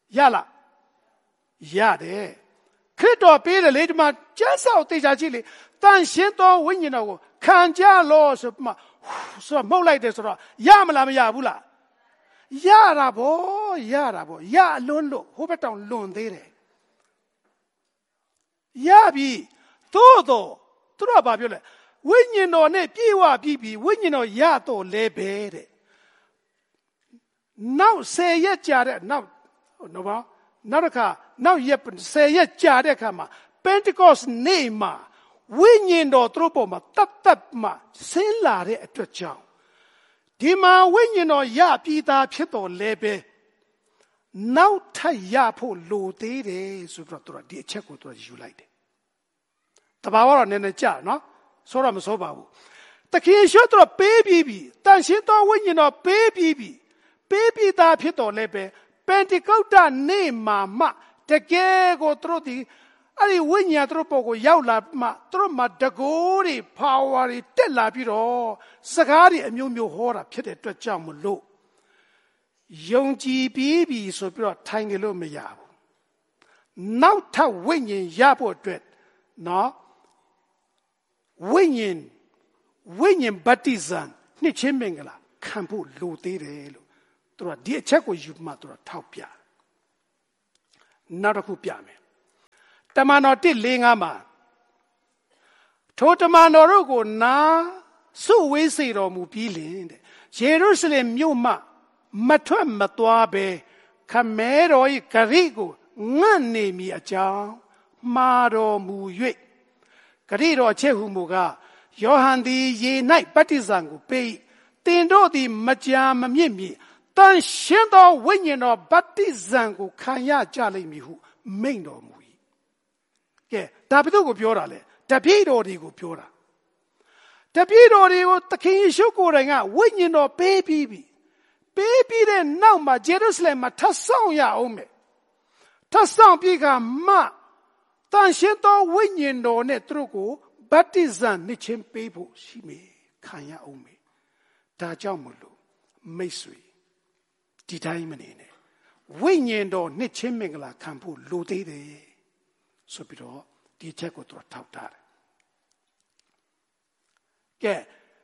ရလားရတယ်ခရစ်တော်ပေးတယ်လေဒီမှာကျမ်းစာကိုသိချာကြည့်လေတန်ရှင်းသောဝိညာဉ်တော်ကိုခံကြလို့ဆိုမှဆိုမှုတ်လိုက်တယ်ဆိုတော့ရမလားမရဘူးလားရတာဗောရတာဗောရအလွန်းလို့ဟိုဘက်တောင်လွန်သေးတယ်ရပြီသို့တော့သူတို့ကဘာပြောလဲဝိညာဉ်တော်နဲ့ပြေဝပြီးပြီဝိညာဉ်တော်ရတော့လဲပဲတဲ့နောက်ဆယ်ရက်ကြာတဲ့နောက်နော်ဗောနောက်တစ်ခါနောက်ရက်ဆယ်ရက်ကြာတဲ့အခါမှာ Pentecost နေ့မှာဝိညာဉ်တော်သူတို့ပေါ်မှာတတ်တတ်မှဆင်းလာတဲ့အတွက်ကြောင့်ဒီမှာဝိညာဉ်တော်ရပြီးသားဖြစ်တော်လဲပဲနောက်ထပ်ရဖို့လိုသေးတယ်ဆိုတော့သူတို့ဒီအချက်ကိုသူတို့ယူလိုက်တယ်တဘာဝတော့နည်းနည်းကြာနော်ဆိုတော့မဆိုပါဘူးတခင်ရှုသူတို့ပေးပြီးပြီတန်ရှင်းသောဝိညာဉ်တော်ပေးပြီးပြီပေးပြီးသားဖြစ်တော်လဲပဲပန်တီကုတ်တနေ့မှာမှတကယ်ကိုသူတို့ဒီအဲ့ဒီဝိညာဉ်သူတို့ပေါ်ကိုရောက်လာမှသူတို့မှာတကိုးတွေ power တွေတက်လာပြီးတော့စကားတွေအမျိုးမျိုးဟောတာဖြစ်တဲ့အတွက်ကြောင့်မလို့ယုံကြည်ပြီးပြီဆိုပြီးတော့ထိုင်နေလို့မရဘူးနောက်ထပ်ဝိညာဉ်ရဖို့အတွက်နော်ဝိညာဉ်ဝိညာဉ်ဗတ္တိဇံနှစ်ချင်းမင်္ဂလာခံဖို့လိုသေးတယ်လို့သူတို့ဒီအချက်ကိုယူမှသူတို့ထောက်ပြနောက်တစ်ခုပြမယ်တမန်တော်တစ်လေးငါးမှာထိုတမန်တော်တို့ကိုနာစုဝေးစေတော်မူပြီးလင်တဲ့ယေရုရှလင်မြို့မှမထွက်မသွားပဲခမဲတော်၏ဂရိကိုငတ်နေမည်အကြောင်းမှားတော်မူ၍ဂရိတော်ချက်ဟုမူကားယောဟန်သည်ရေ၌ဗတ္တိဇံကိုပေးတင်တို့သည်မကြာမမြင့်မီတန်ရှင်းသောဝိညာဉ်တော်ဗတ္တိဇံကိုခံရကြလိမ့်မည်ဟုမိန့်တော်မူ၏ကဲဒါဘယ်သူကိုပြောတာလဲတပည့်တော်တွေကိုပြောတာတပည့်တော်တွေကိုသခင်ယေရှုကိုယ်တိုင်ကဝိညာဉ်တော်ပေးပြီးပြီပေးပြီးတဲ့နောက်မှာဂျေရုဆလင်မှာထပ်ဆောင်ရအောင်မယ်ထပ်ဆောင်ပြီးကမှတန်ရှင်းသောဝိညာဉ်တော်နဲ့သူတို့ကိုဗတ္တိဇံနှစ်ချင်းပေးဖို့ရှိမယ်ခံရအောင်မယ်ဒါကြောင့်မလို့မိတ်ဆွေဒီတိုင်းမနေနဲ့ဝိညာဉ်တော်နှစ်ချင်းမင်္ဂလာခံဖို့လိုသေးတယ်ဆိုပြီးတော့ဒီချက်ကိုသူထောက်ထားတယ်ကဲ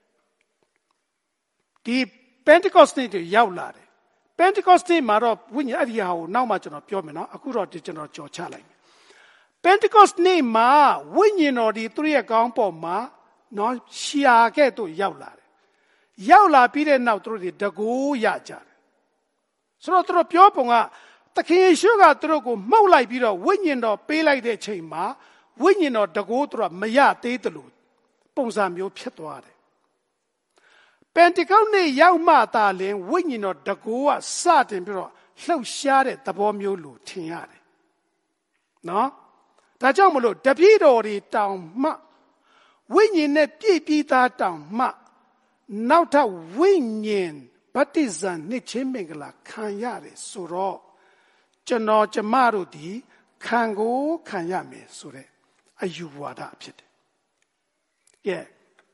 ဒီ Pentecost နေ့တွေရောက်လာတယ် Pentecost နေ့မှာတော့ဝိညာဉ်အဲ့ဒီဟာကိုနောက်မှကျွန်တော်ပြောမယ်နော်အခုတော့ဒီကျွန်တော်ကြော်ချလိုက်မယ် Pentecost နေ့မှာဝိညာဉ်တော်ဒီသူရဲ့ကောင်းပေါ်မှာနော်ရှာခဲ့သူရောက်လာတယ်ရောက်လာပြီးတဲ့နောက်သူတို့ဒီတကိုးရကြတယ်ဆိုတော့သူတို့ပြောပုံကသခင်ယေရှုကသူတို့ကိုမှုတ်လိုက်ပြီးတော့ဝိညာဉ်တော်ပေးလိုက်တဲ့ချိန်မှာဝိညာဉ်တော်တကိုးသူတို့မရသေးသလိုပုံစံမျိုးဖြစ်သွားတယ်ပန်တီကုတ်နေ့ရောက်မှသာလင်ဝိညာဉ်တော်တကိုးကစတင်ပြီးတော့လှုပ်ရှားတဲ့သဘောမျိုးလိုထင်ရတယ်နော်ဒါကြောင့်မလို့တပည့်တော်တွေတောင်မှဝိညာဉ်နဲ့ပြည့်ပြီးသားတောင်မှနောက်ထပ်ဝိညာဉ်ဗတ္တိဇံနှစ်ချင်းမင်္ဂလာခံရတယ်ဆိုတော့ကျွန်တော်ကျမတို့ဒီခံကိုခံရမယ်ဆိုတဲ့အယူဝါဒဖြစ်တယ်ကဲ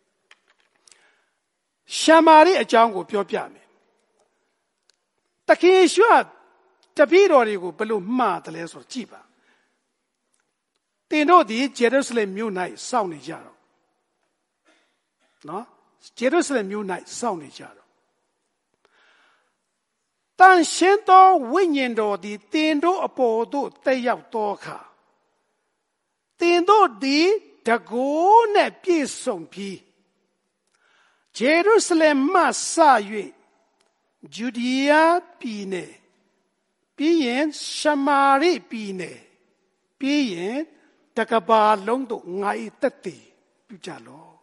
ရှာမာရိအကြောင်းကိုပြောပြမယ်တခင်ယေရှုတပည့်တော်တွေကိုဘယ်လိုမှားတယ်လဲဆိုတော့ကြည့်ပါတင်တို့ဒီဂျေရုဆလင်မြို့၌စောင့်နေကြတော့နော်ဂျေရုဆလင်မြို့၌စောင့်နေကြတော့တန်ရှင်းသောဝိညာဉ်တော်သည်တင်တို့အပေါ်သို့တက်ရောက်သောအခါတင်တို့သည်တကိုးနဲ့ပြည့်စုံပြီးဂျေရုဆလင်မှစ၍ဂျူဒီယာပြည်နယ်ပြီးရင်ရှမာရိပြည်နယ်ပြီးရင်တကဘာလုံးတို့ငါ၏တက်တည်ပြုကြလော့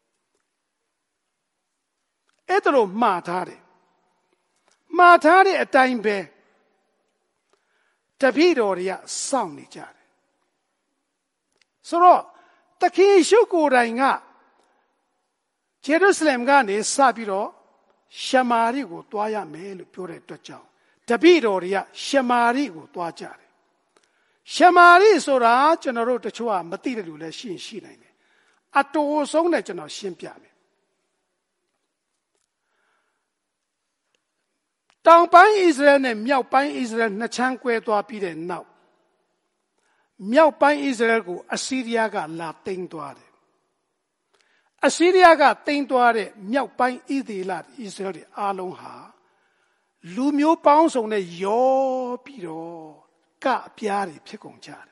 အဲ့ဒါလို့မှားထားတယ်မှားထားတဲ့အတိုင်းပဲတပည့်တော်တွေကစောင့်နေကြတယ်ဆိုတော့သခင်ယေရှုကိုယ်တိုင်ကဂျေရုဆလင်ကနေစပြီးတော့ရှမာရိကိုတွားရမယ်လို့ပြောတဲ့အတွက်ကြောင့်တပည့်တော်တွေကရှမာရိကိုတွားကြတယ်ရှမာရိဆိုတာကျွန်တော်တို့တချို့ကမသိတဲ့လူလည်းရှိရင်ရှိနိုင်တယ်အတူဆုံးနဲ့ကျွန်တော်ရှင်းပြမယ်တတောင်ပိုင်းဣသရေလနဲ့မြောက်ပိုင်းဣသရေလနှစ်ချမ်းကွဲသွားပြီးတဲ့နောက်မြောက်ပိုင်းဣသရေလကိုအဆီးရီးယားကလာသိမ်းသွားတယ်အဆီးရီးယားကသိမ်းသွားတဲ့မြောက်ပိုင်းဣသရေလဣသရေလတွေအားလုံးဟာလူမျိုးပေါင်းစုံနဲ့ရောပြီးတော့ကအပြားတွေဖြစ်ကုန်ကြတယ်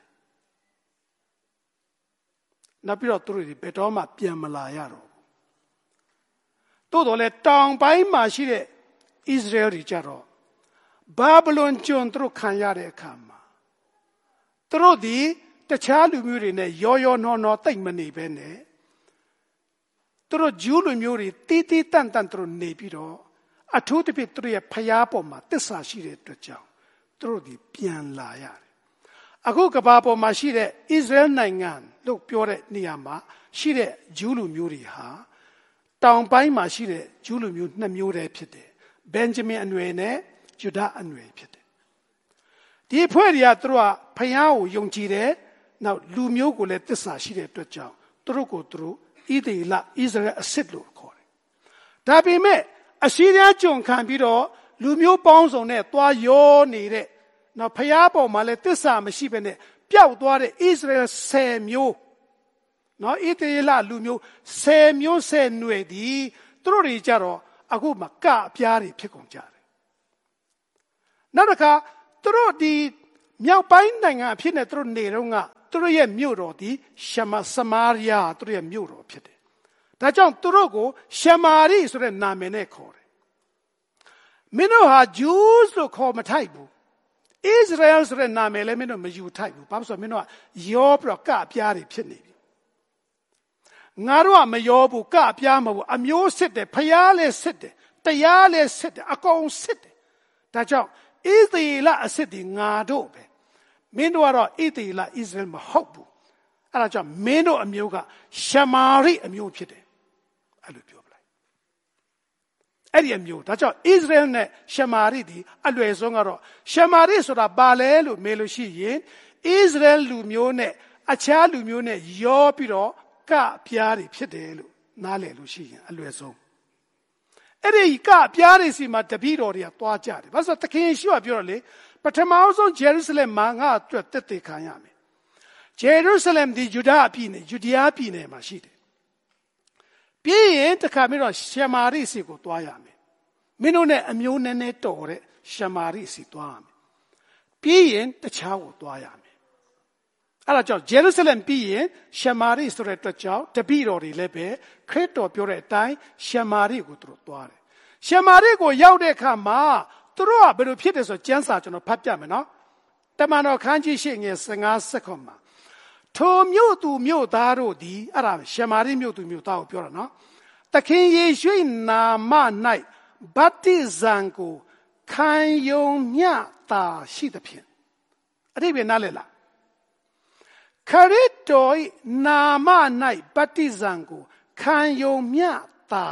နောက်ပြီးတော့သူတို့တွေဘယ်တော့မှပြန်မလာရတော့ဘူးတိုးတော်လဲတောင်ပိုင်းမှာရှိတဲ့ဣသရေလတွေကြတော့ဘာဗလုန်ကျွန်သူတို့ခံရတဲ့အခါမှာသူတို့ဒီတခြားလူမျိုးတွေနဲ့ရောရောနှောနှောတိတ်မနေပဲနဲ့သူတို့ဂျူးလူမျိုးတွေတီးတီးတန့်တန့်သူတို့နေပြီးတော့အထူးသဖြင့်သူတို့ရဲ့ဖျားပေါ်မှာတစ္ဆာရှိတဲ့အတွက်ကြောင့်သူတို့ဒီပြန်လာရတယ်အခုကဘာပေါ်မှာရှိတဲ့ဣသရေလနိုင်ငံလို့ပြောတဲ့နေရာမှာရှိတဲ့ဂျူးလူမျိုးတွေဟာတောင်ပိုင်းမှာရှိတဲ့ဂျူးလူမျိုးနှစ်မျိုးတည်းဖြစ်တယ်ဘင်ဂျမင်အနွယ်နဲ့ယူဒအနွယ်ဖြစ်တယ်ဒီဖွဲ့တွေကသူတို့ကဖျားကိုယုံကြည်တယ်နောက်လူမျိုးကိုလည်းတစ္ဆာရှိတဲ့အတွက်ကြောင့်သူတို့ကိုသူတို့ဣသေလဣသရေလအစစ်လို့ခေါ်တယ်ဒါပေမဲ့အစီအရကြုံခံပြီးတော့လူမျိုးပေါင်းစုံနဲ့သွားရောနေတဲ့နောက်ဖျားပေါ်မှာလည်းတစ္ဆာမရှိဘဲနဲ့ပျောက်သွားတဲ့ဣသရေလဆယ်မျိုးနော်ဣသေလလူမျိုးဆယ်မျိုးဆယ်ຫນွေဒီသူတို့တွေကြတော့အခုမှကအပြားတွေဖြစ်ကုန်ကြတယ်နောက်တစ်ခါသူတို့ဒီမြောက်ပိုင်းနိုင်ငံအဖြစ်နဲ့သူတို့နေတော့ကသူတို့ရဲ့မြို့တော်ဒီရှမစမာရိယာသူတို့ရဲ့မြို့တော်ဖြစ်တယ်ဒါကြောင့်သူတို့ကိုရှမာရိဆိုတဲ့နာမည်နဲ့ခေါ်တယ်မင်းတို့ဟာဂျူးလို့ခေါ်မထိုက်ဘူးဣသရေလဆိုတဲ့နာမည်လည်းမင်းတို့မယူထိုက်ဘူးဘာလို့ဆိုမင်းတို့ကရောပြီးတော့ကအပြားတွေဖြစ်နေပြီငါတို့ကမရောဘူးကအပြားမဟုတ်ဘူးအမျိုးစစ်တယ်ဖျားလည်းစစ်တယ်တရားလည်းစစ်တယ်အကုန်စစ်တယ်ဒါကြောင့်ဣသေလအစစ်ဒီငါတို့ပဲမင်းတို့ကတော့ဣသေလဣသရေလမဟုတ်ဘူးအဲ့ဒါကြောင့်မင်းတို့အမျိုးကရှမာရိအမျိုးဖြစ်တယ်အဲ့လိုပြောပလိုက်အဲ့ဒီအမျိုးဒါကြောင့်ဣသရေလနဲ့ရှမာရိဒီအလွယ်ဆုံးကတော့ရှမာရိဆိုတာဘာလဲလို့မေးလို့ရှိရင်ဣသရေလလူမျိုးနဲ့အခြားလူမျိုးနဲ့ရောပြီးတော့ကပြားတွေဖြစ်တယ်လို့နားလည်လို့ရှိရင်အလွယ်ဆုံးအဲ့ဒီကပြားတွေစီမှာတပည့်တော်တွေကသွားကြတယ်ဘာလို့ဆိုသခင်ယေရှုကပြောတော့လေပထမဆုံးဂျေရုဆလင်မှာငါအတွက်တက်တက်ခံရမယ်ဂျေရုဆလင်ဒီယူဒာပြည်နယ်ယူဒယားပြည်နယ်မှာရှိတယ်ပြီးရင်တခါမျိုးတော့ရှမာရိစီကိုသွားရမယ်မင်းတို့နဲ့အမျိုးနည်းနည်းတော်တဲ့ရှမာရိစီသွားရမယ်ပြီးရင်တခြားကိုသွားရမယ်အဲ့ဒါကြောင့်ဂျေရုဆလင်ပြီးရင်ရှမာရိဆိုတဲ့အတွက်ကြောင့်တပည့်တော်တွေလည်းပဲခရစ်တော်ပြောတဲ့အတိုင်းရှမာရိကိုသူတို့သွားတယ်ရှမာရိကိုရောက်တဲ့အခါမှာသူတို့ကဘယ်လိုဖြစ်တယ်ဆိုကျမ်းစာကျွန်တော်ဖတ်ပြမယ်နော်တမန်တော်ခန်းကြီးရှေ့ငယ်၁၅စက္ကန့်မှာထိုမြို့သူမြို့သားတို့သည်အဲ့ဒါရှမာရိမြို့သူမြို့သားကိုပြောတာနော်သခင်ယေရှုနာမ၌ဗတ္တိဇံကိုခံယုံမျှတာရှိသဖြင့်အတိပ္ပယ်နားလည်လားခရစ်တော်နာမ၌ဗတ္တိဇံကိုခံယုံမျှတာ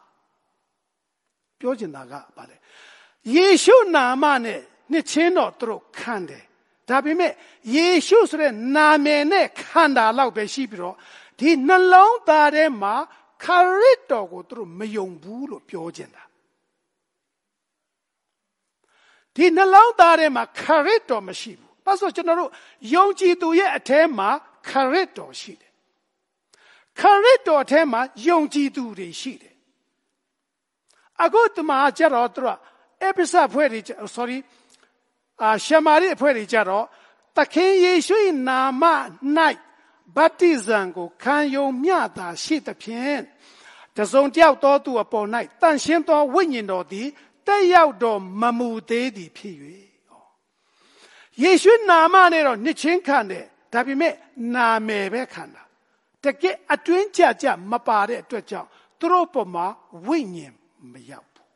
ပြောချင်တာကဘာလဲယေရှုနာမနဲ့နှစ်ချင်းတော့သူတို့ခံတယ်ဒါပေမဲ့ယေရှုဆိုတဲ့နာမည်နဲ့ခံတာလောက်ပဲရှိပြီးတော့ဒီနှလုံးသားထဲမှာခရစ်တော်ကိုသူတို့မယုံဘူးလို့ပြောချင်တာဒီနှလုံးသားထဲမှာခရစ်တော်မရှိဘူးဘာလို့ကျွန်တော်တို့ယုံကြည်သူရဲ့အထဲမှာခရစ်တော်ရှိတယ်ခရစ်တော်အထဲမှာယုံကြည်သူတွေရှိတယ်အခုတမန်ကျတော့သူကအေဖက်ဆဖွဲ့တွေ sorry အာရှမာရိအဖွဲ့တွေကြတော့သခင်ယေရှု၏နာမ၌ဗတ္တိဇံကိုခံယုံမျှတာရှိသဖြင့်တစုံတယောက်သောသူအပေါ်၌တန်ရှင်းသောဝိညာဉ်တော်သည်တက်ရောက်တော်မမူသေးသည်ဖြစ်၍ယေရှုနာမနဲ့တော့နှစ်ချင်းခံတယ်ဒါပေမဲ့နာမည်ပဲခံတာတကယ်အတွင်းကြကြမပါတဲ့အတွက်ကြောင့်သူတို့ပေါ်မှာဝိညာဉ်မရောက်ဘူး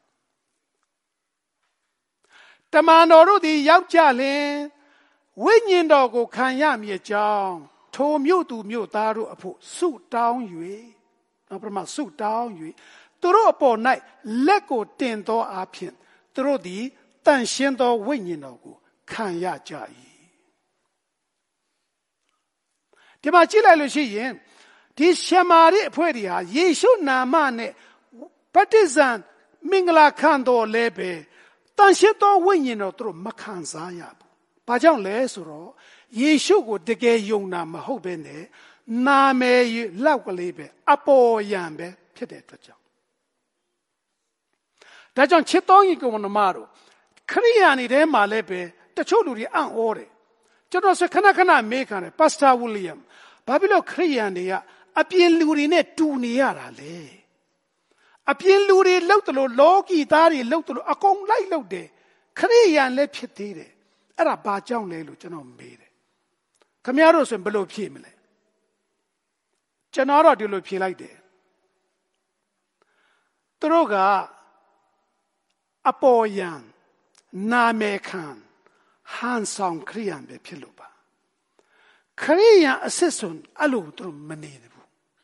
တမန်တော်တို့သည်ရောက်ကြလင်ဝိညာဉ်တော်ကိုခံရမည်ကြောင်းထိုမြို့သူမြို့သားတို့အဖို့ဆုတောင်း၍နောက်ပထမဆုတောင်း၍သူတို့အပေါ်၌လက်ကိုတင်သောအဖြစ်သူတို့သည်တန်ရှင်းသောဝိညာဉ်တော်ကိုခံရကြ၏ဒီမှာကြည့်လိုက်လို့ရှိရင်ဒီရှမာရိအဖွဲ့တွေဟာယေရှုနာမနဲ့ဗတ္တိဇံမင်္ဂလာခံတော်လဲပဲတတန်ရှင်းသောဝိညာဉ်တော်သူတို့မခံစားရဘူး။ဘာကြောင့်လဲဆိုတော့ယေရှုကိုတကယ်ယုံတာမဟုတ်ဘဲနဲ့နာမည်လောက်ကလေးပဲအပေါ်ယံပဲဖြစ်တဲ့အတွက်ကြောင့်ဒါကြောင့်ချစ်တော်ကြီးကောင်မတို့ခရိယာနေထဲမှာလည်းပဲတချို့လူတွေအံ့ဩတယ်ကျွန်တော်ဆိုခဏခဏမေးခံတယ်ပါစတာဝီလီယမ်ဘာဖြစ်လို့ခရိယာတွေကအပြင်လူတွေနဲ့တူနေရတာလဲအပြင်လူတွေလှုပ်တယ်လို့လောကီသားတွေလှုပ်တယ်လို့အကုန်လိုက်လှုပ်တယ်ခရိယာလည်းဖြစ်သေးတယ်အဲ့ဒါဘာကြောင့်လဲလို့ကျွန်တော်မေးတယ်ခင်ဗျားတို့ဆိုရင်ဘယ်လိုဖြေမလဲကျွန်တော်တော့ဒီလိုဖြေလိုက်တယ်သူတို့ကအပေါ်ယံနာမည်ခံဟန်ဆောင်ခရိယာပဲဖြစ်လို့ပါခရိယာအစစ်စွန်အဲ့လိုသူတို့မနေဘူး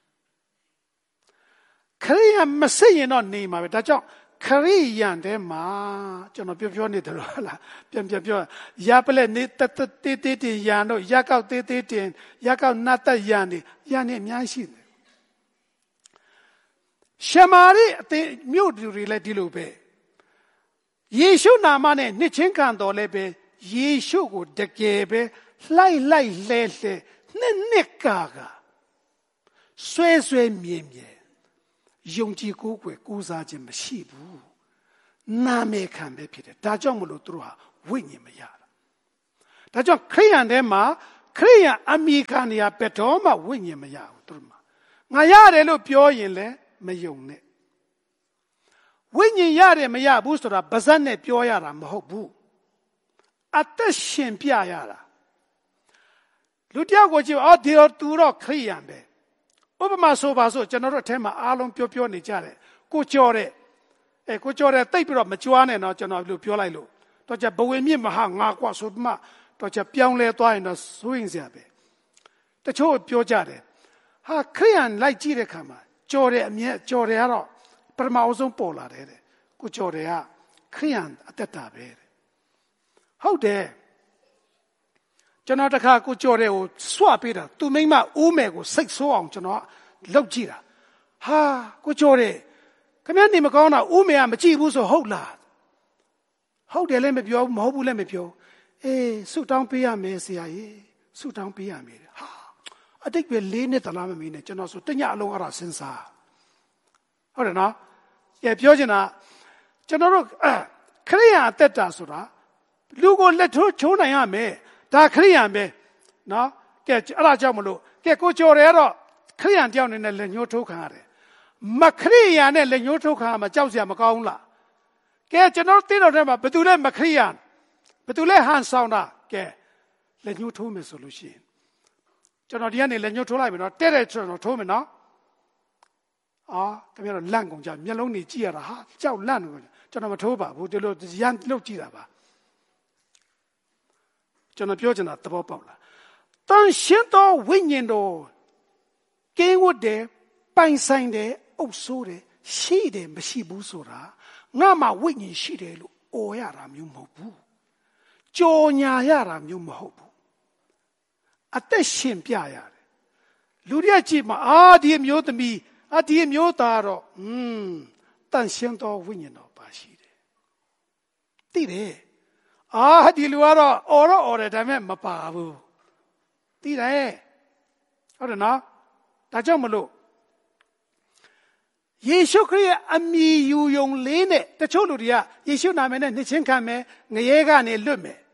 ခရိယာမစစ်ရင်တော့နေမှာပဲဒါကြောင့်ခရိယာတဲမှာကျွန်တော်ပြောပြောနေတယ်လို့ဟုတ်လားပြန်ပြန်ပြောရပလက်နေတတတေးတေးတင်ရန်တို့ရက်ကောက်တေးတေးတင်ရက်ကောက်နတ်သက်ရန်နေရန်နေအများကြီးရှိတယ်ရှမာရိအသေးမြို့သူတွေလည်းဒီလိုပဲယေရှုနာမနဲ့နှစ်ချင်းခံတော်လည်းပဲယေရှုကိုတကယ်ပဲလှိုက်လိုက်လဲလဲနှစ်နှစ်ကာကဆွဲဆွဲမြင်မြင်ယုံကြည်ကိုးကွယ်ကိုးစားခြင်းမရှိဘူးနာမည်ခံပဲဖြစ်တယ်ဒါကြောင့်မလို့သူတို့ဟာဝိညာဉ်မရတာဒါကြောင့်ခရိယန်ထဲမှာခရိယန်အမိခံနေရဘယ်တော့မှဝိညာဉ်မရဘူးသူတို့မှာငါရတယ်လို့ပြောရင်လည်းမယုံနဲ့ဝိညာဉ်ရတယ်မရဘူးဆိုတာဗဇက်နဲ့ပြောရတာမဟုတ်ဘူးအသက်ရှင်ပြရတာလူတယောက်ကိုကြည့်အော်ဒီတော့သူတော့ခရိယန်ပဲဥပမာဆိုပါဆိုကျွန်တော်တို့အထက်မှာအားလုံးပြောပြောနေကြတယ်ကိုကြော်တဲ့အဲကိုကြော်တဲ့တိတ်ပြီးတော့မကြွားနဲ့တော့ကျွန်တော်လို့ပြောလိုက်လို့တော့ကြဘဝမြင့်မဟာငါကွာဆိုမှတော့ကြပြောင်းလဲသွားရင်တော့စိုးရင်စရာပဲတချို့ပြောကြတယ်ဟာခရိယန်လိုက်ကြည့်တဲ့ခါမှာကြော်တဲ့အမြဲကြော်တယ်ကတော့ပထမအဆုံးပေါ်လာတယ်တဲ့ကိုကြော်တယ်ကခရိယန်အသက်တာပဲတဲ့ဟုတ်တယ်ကျွန်တော်တခါကိုကြော်တယ်ကိုစွပေးတာသူမိမဦးမယ်ကိုစိတ်ဆိုးအောင်ကျွန်တော်လောက်ကြည့်တာဟာကိုကြော်တယ်ခင်ဗျားနေမကောင်းတာဦးမယ်ကမကြည့်ဘူးဆိုဟုတ်လားဟုတ်တယ်လည်းမပြောဘူးမဟုတ်ဘူးလည်းမပြောအေးဆုတောင်းပေးရမယ်ဆရာကြီးဆုတောင်းပေးရမယ်ဟာအတိတ်ပဲလေးနှစ်တလားမမီနဲ့ကျွန်တော်ဆိုတညအလုံးအဲ့ဒါစဉ်းစားဟုတ်တယ်နော်ကဲပြောချင်တာကျွန်တော်တို့ခရိယာအသက်တာဆိုတာလူကိုလက်ထိုးချိုးနိုင်ရမယ်ဒါခရိယာပဲနော်ကဲအဲ့ဒါကြောင့်မလို့ကဲကိုကြော်တယ်ကတော့ခရိယာတယောက်နေနဲ့လက်ညှိုးထိုးခံရတယ်မခရိယာနဲ့လက်ညှိုးထိုးခံရမှာကြောက်စရာမကောင်းလားကဲကျွန်တော်သိတော်ထဲမှာဘယ်သူလဲမခရိယာဘယ်သူလဲဟန်ဆောင်တာကဲလက်ညှိုးထိုးမယ်ဆိုလို့ရှိရင်ကျွန်တော်ဒီကနေလက်ညှိုးထိုးလိုက်ပြီနော်တဲ့တဲ့ကျွန်တော်ထိုးမယ်နော်အာခင်ဗျားတို့လန့်ကုန်ကြမျက်လုံးတွေကြည့်ရတာဟာကြောက်လန့်နေကျွန်တော်မထိုးပါဘူးဒီလိုရန်လုတ်ကြည့်တာပါကျွန်တော်ပြောချင်တာသဘောပေါက်လားတန်ရှင်းသောဝိညာဉ်တော်ကင်းဝတ်တယ်ပိုင်ဆိုင်တယ်အုပ်ဆိုးတယ်ရှိတယ်မရှိဘူးဆိုတာငါမှဝိညာဉ်ရှိတယ်လို့အော်ရတာမျိုးမဟုတ်ဘူးကြော်ညာရတာမျိုးမဟုတ်ဘူးအသက်ရှင်ပြရတယ်လူတွေကကြည့်မှာအာဒီမျိုးသမီးအာဒီမျိုးသားတော့อืมတန်ရှင်းသောဝိညာဉ်တော်ပါရှိတယ်သိတယ်အာဒီလူကတော့အော်တော့အော်တယ်ဒါပေမဲ့မပါဘူးသိတယ်ဟုတ်တယ်နော်ဒါကြောင့်မလို့ယေရှုခရစ်အမည်ယူယုံလေးနဲ့တချို့လူတွေကယေရှုနာမည်နဲ့နှစ်ချင်းခံမယ်ငရဲကနေလွတ်မယ်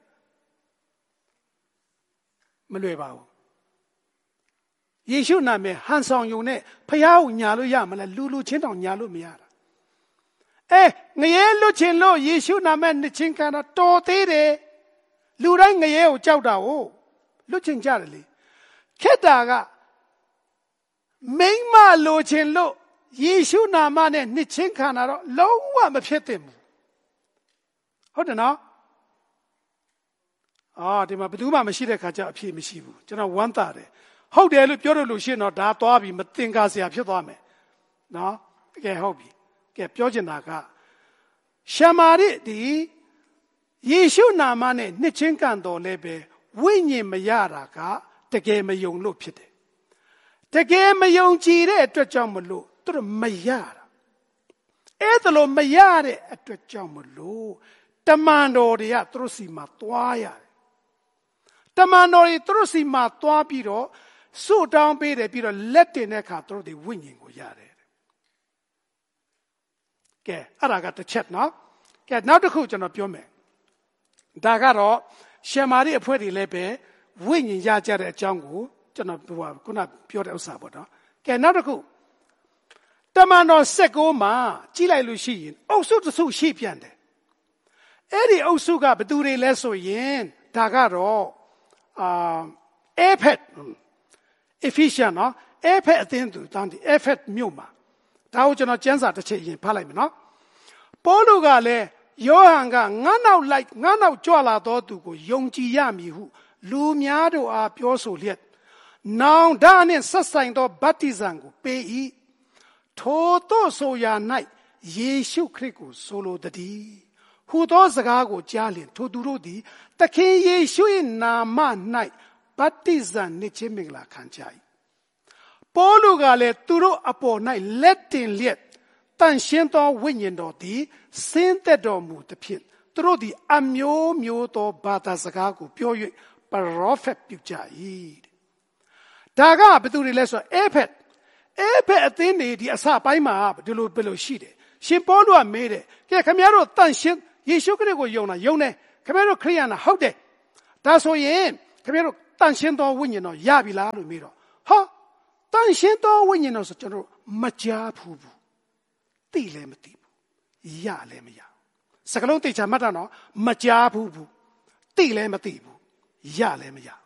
မလွယ်ပါဘူးယေရှုနာမည်ဟန်ဆောင်ယုံနဲ့ဖျားကိုညာလို့ရမလားလူလူချင်းတောင်ညာလို့မရတာအဲငရဲလွတ်ခြင်းလို့ယေရှုနာမည်နှစ်ချင်းခံတာတော်သေးတယ်လူတိုင်းငရဲကိုကြောက်တာကိုလွတ်ခြင်းကြတယ်လေခက်တာကမိမ့်မလိုခြင်းလို့ယေရှုနာမနဲ့နှစ်ချင်းခံတာတော့လုံးဝမဖြစ်သင့်ဘူးဟုတ်တယ်နော်အာဒီမှာဘယ်သူမှမရှိတဲ့ခါကျအဖြစ်မရှိဘူးကျွန်တော်ဝမ်းသာတယ်ဟုတ်တယ်လို့ပြောလို့လို့ရှိရင်တော့ဒါသွားပြီမသင်္ကာစရာဖြစ်သွားမယ်နော်တကယ်ဟုတ်ပြီကဲပြောချင်တာကရှမာရိဒီယေရှုနာမနဲ့နှစ်ချင်းခံတော်လဲပဲဝိညာဉ်မရတာကတကယ်မယုံလို့ဖြစ်တယ်တကယ်မယုံကြည်တဲ့အတွက်ကြောင့်မလို့သူတို့မရတာအဲ့ဒါလို့မရတဲ့အတွက်ကြောင့်မလို့တမန်တော်တွေကသူတို့စီမှာသွားရတယ်တမန်တော်တွေသူတို့စီမှာသွားပြီးတော့ဆုတောင်းပေးတယ်ပြီးတော့လက်တင်တဲ့အခါသူတို့တွေဝိညာဉ်ကိုရတယ်ကဲအဲ့ဒါကတစ်ချက်နော်ကဲနောက်တစ်ခုကျွန်တော်ပြောမယ်ဒါကတော့ရှမာရိအဖွဲ့တွေလည်းပဲဝိညာဉ်ရကြတဲ့အကြောင်းကိုကျွန်တော်ခုနပြောတဲ့ဥစ္စာပေါ့နော်ကဲနောက်တစ်ခုတမန်တော်၁၉မှာကြီးလိုက်လို့ရှိရင်အုပ်စုတစ်စုရှိပြန်တယ်အဲ့ဒီအုပ်စုကဘယ်သူတွေလဲဆိုရင်ဒါကတော့အာအေဖက်အဖီရှန်နော်အေဖက်အသင်းသူတောင်းဒီအေဖက်မြို့မှာဒါကိုကျွန်တော်ကျမ်းစာတစ်ချက်ရင်ဖတ်လိုက်မယ်နော်ပေါလုကလည်းယောဟန်ကငါးနောက်လိုက်ငါးနောက်ကြွလာသောသူကိုယုံကြည်ရမည်ဟုလူများတို့အားပြောဆိုလျက်နောင်ဒါနှင့်ဆက်ဆိုင်သောဗတ္တိဇံကိုပေး၏ထိုသောဆိုရာ၌ယေရှုခရစ်ကိုဆိုလိုတည်းဟူသောစကားကိုကြားလျင်ထိုသူတို့သည်သခင်ယေရှု၏နာမ၌ဗတ္တိဇံနှင့်ခြင်းမင်္ဂလာခံကြ၏ပေါလုကလည်းသူတို့အပေါ်၌လက်တင်လျက်တန်ရှင်းသောဝိညာဉ်တော်သည်ဆင်းသက်တော်မူသဖြင့်သူတို့သည်အမျိုးမျိုးသောဘာသာစကားကိုပြော၍ပရောဖက်ပြုကြ၏ဒါကဘယ်သူတွေလဲဆိုတော့အေဖက်အေဖက်အသင်းတွေဒီအစပိုင်းမှာဒီလိုဘယ်လိုရှိတယ်ရှင်ပေါလုကမေးတယ်ကဲခင်ဗျားတို့တန်ရှင်းယေရှုခရစ်ကိုယုံတာယုံတယ်ခင်ဗျားတို့ခရိယန်လားဟုတ်တယ်ဒါဆိုရင်ခင်ဗျားတို့တန်ရှင်းသောဝိညာဉ်တော်ရပြီလားလို့မေးတော့ဟာတန်ရှင်းသောဝိညာဉ်တော်ဆိုကျွန်တော်တို့မကြားဘူးဘူးသိလည်းမသိဘူးရလည်းမရစကလုံးသိချာမှတ်တာနော်မကြားဘူးဘူးသိလည်းမသိဘူးရလည်းမရ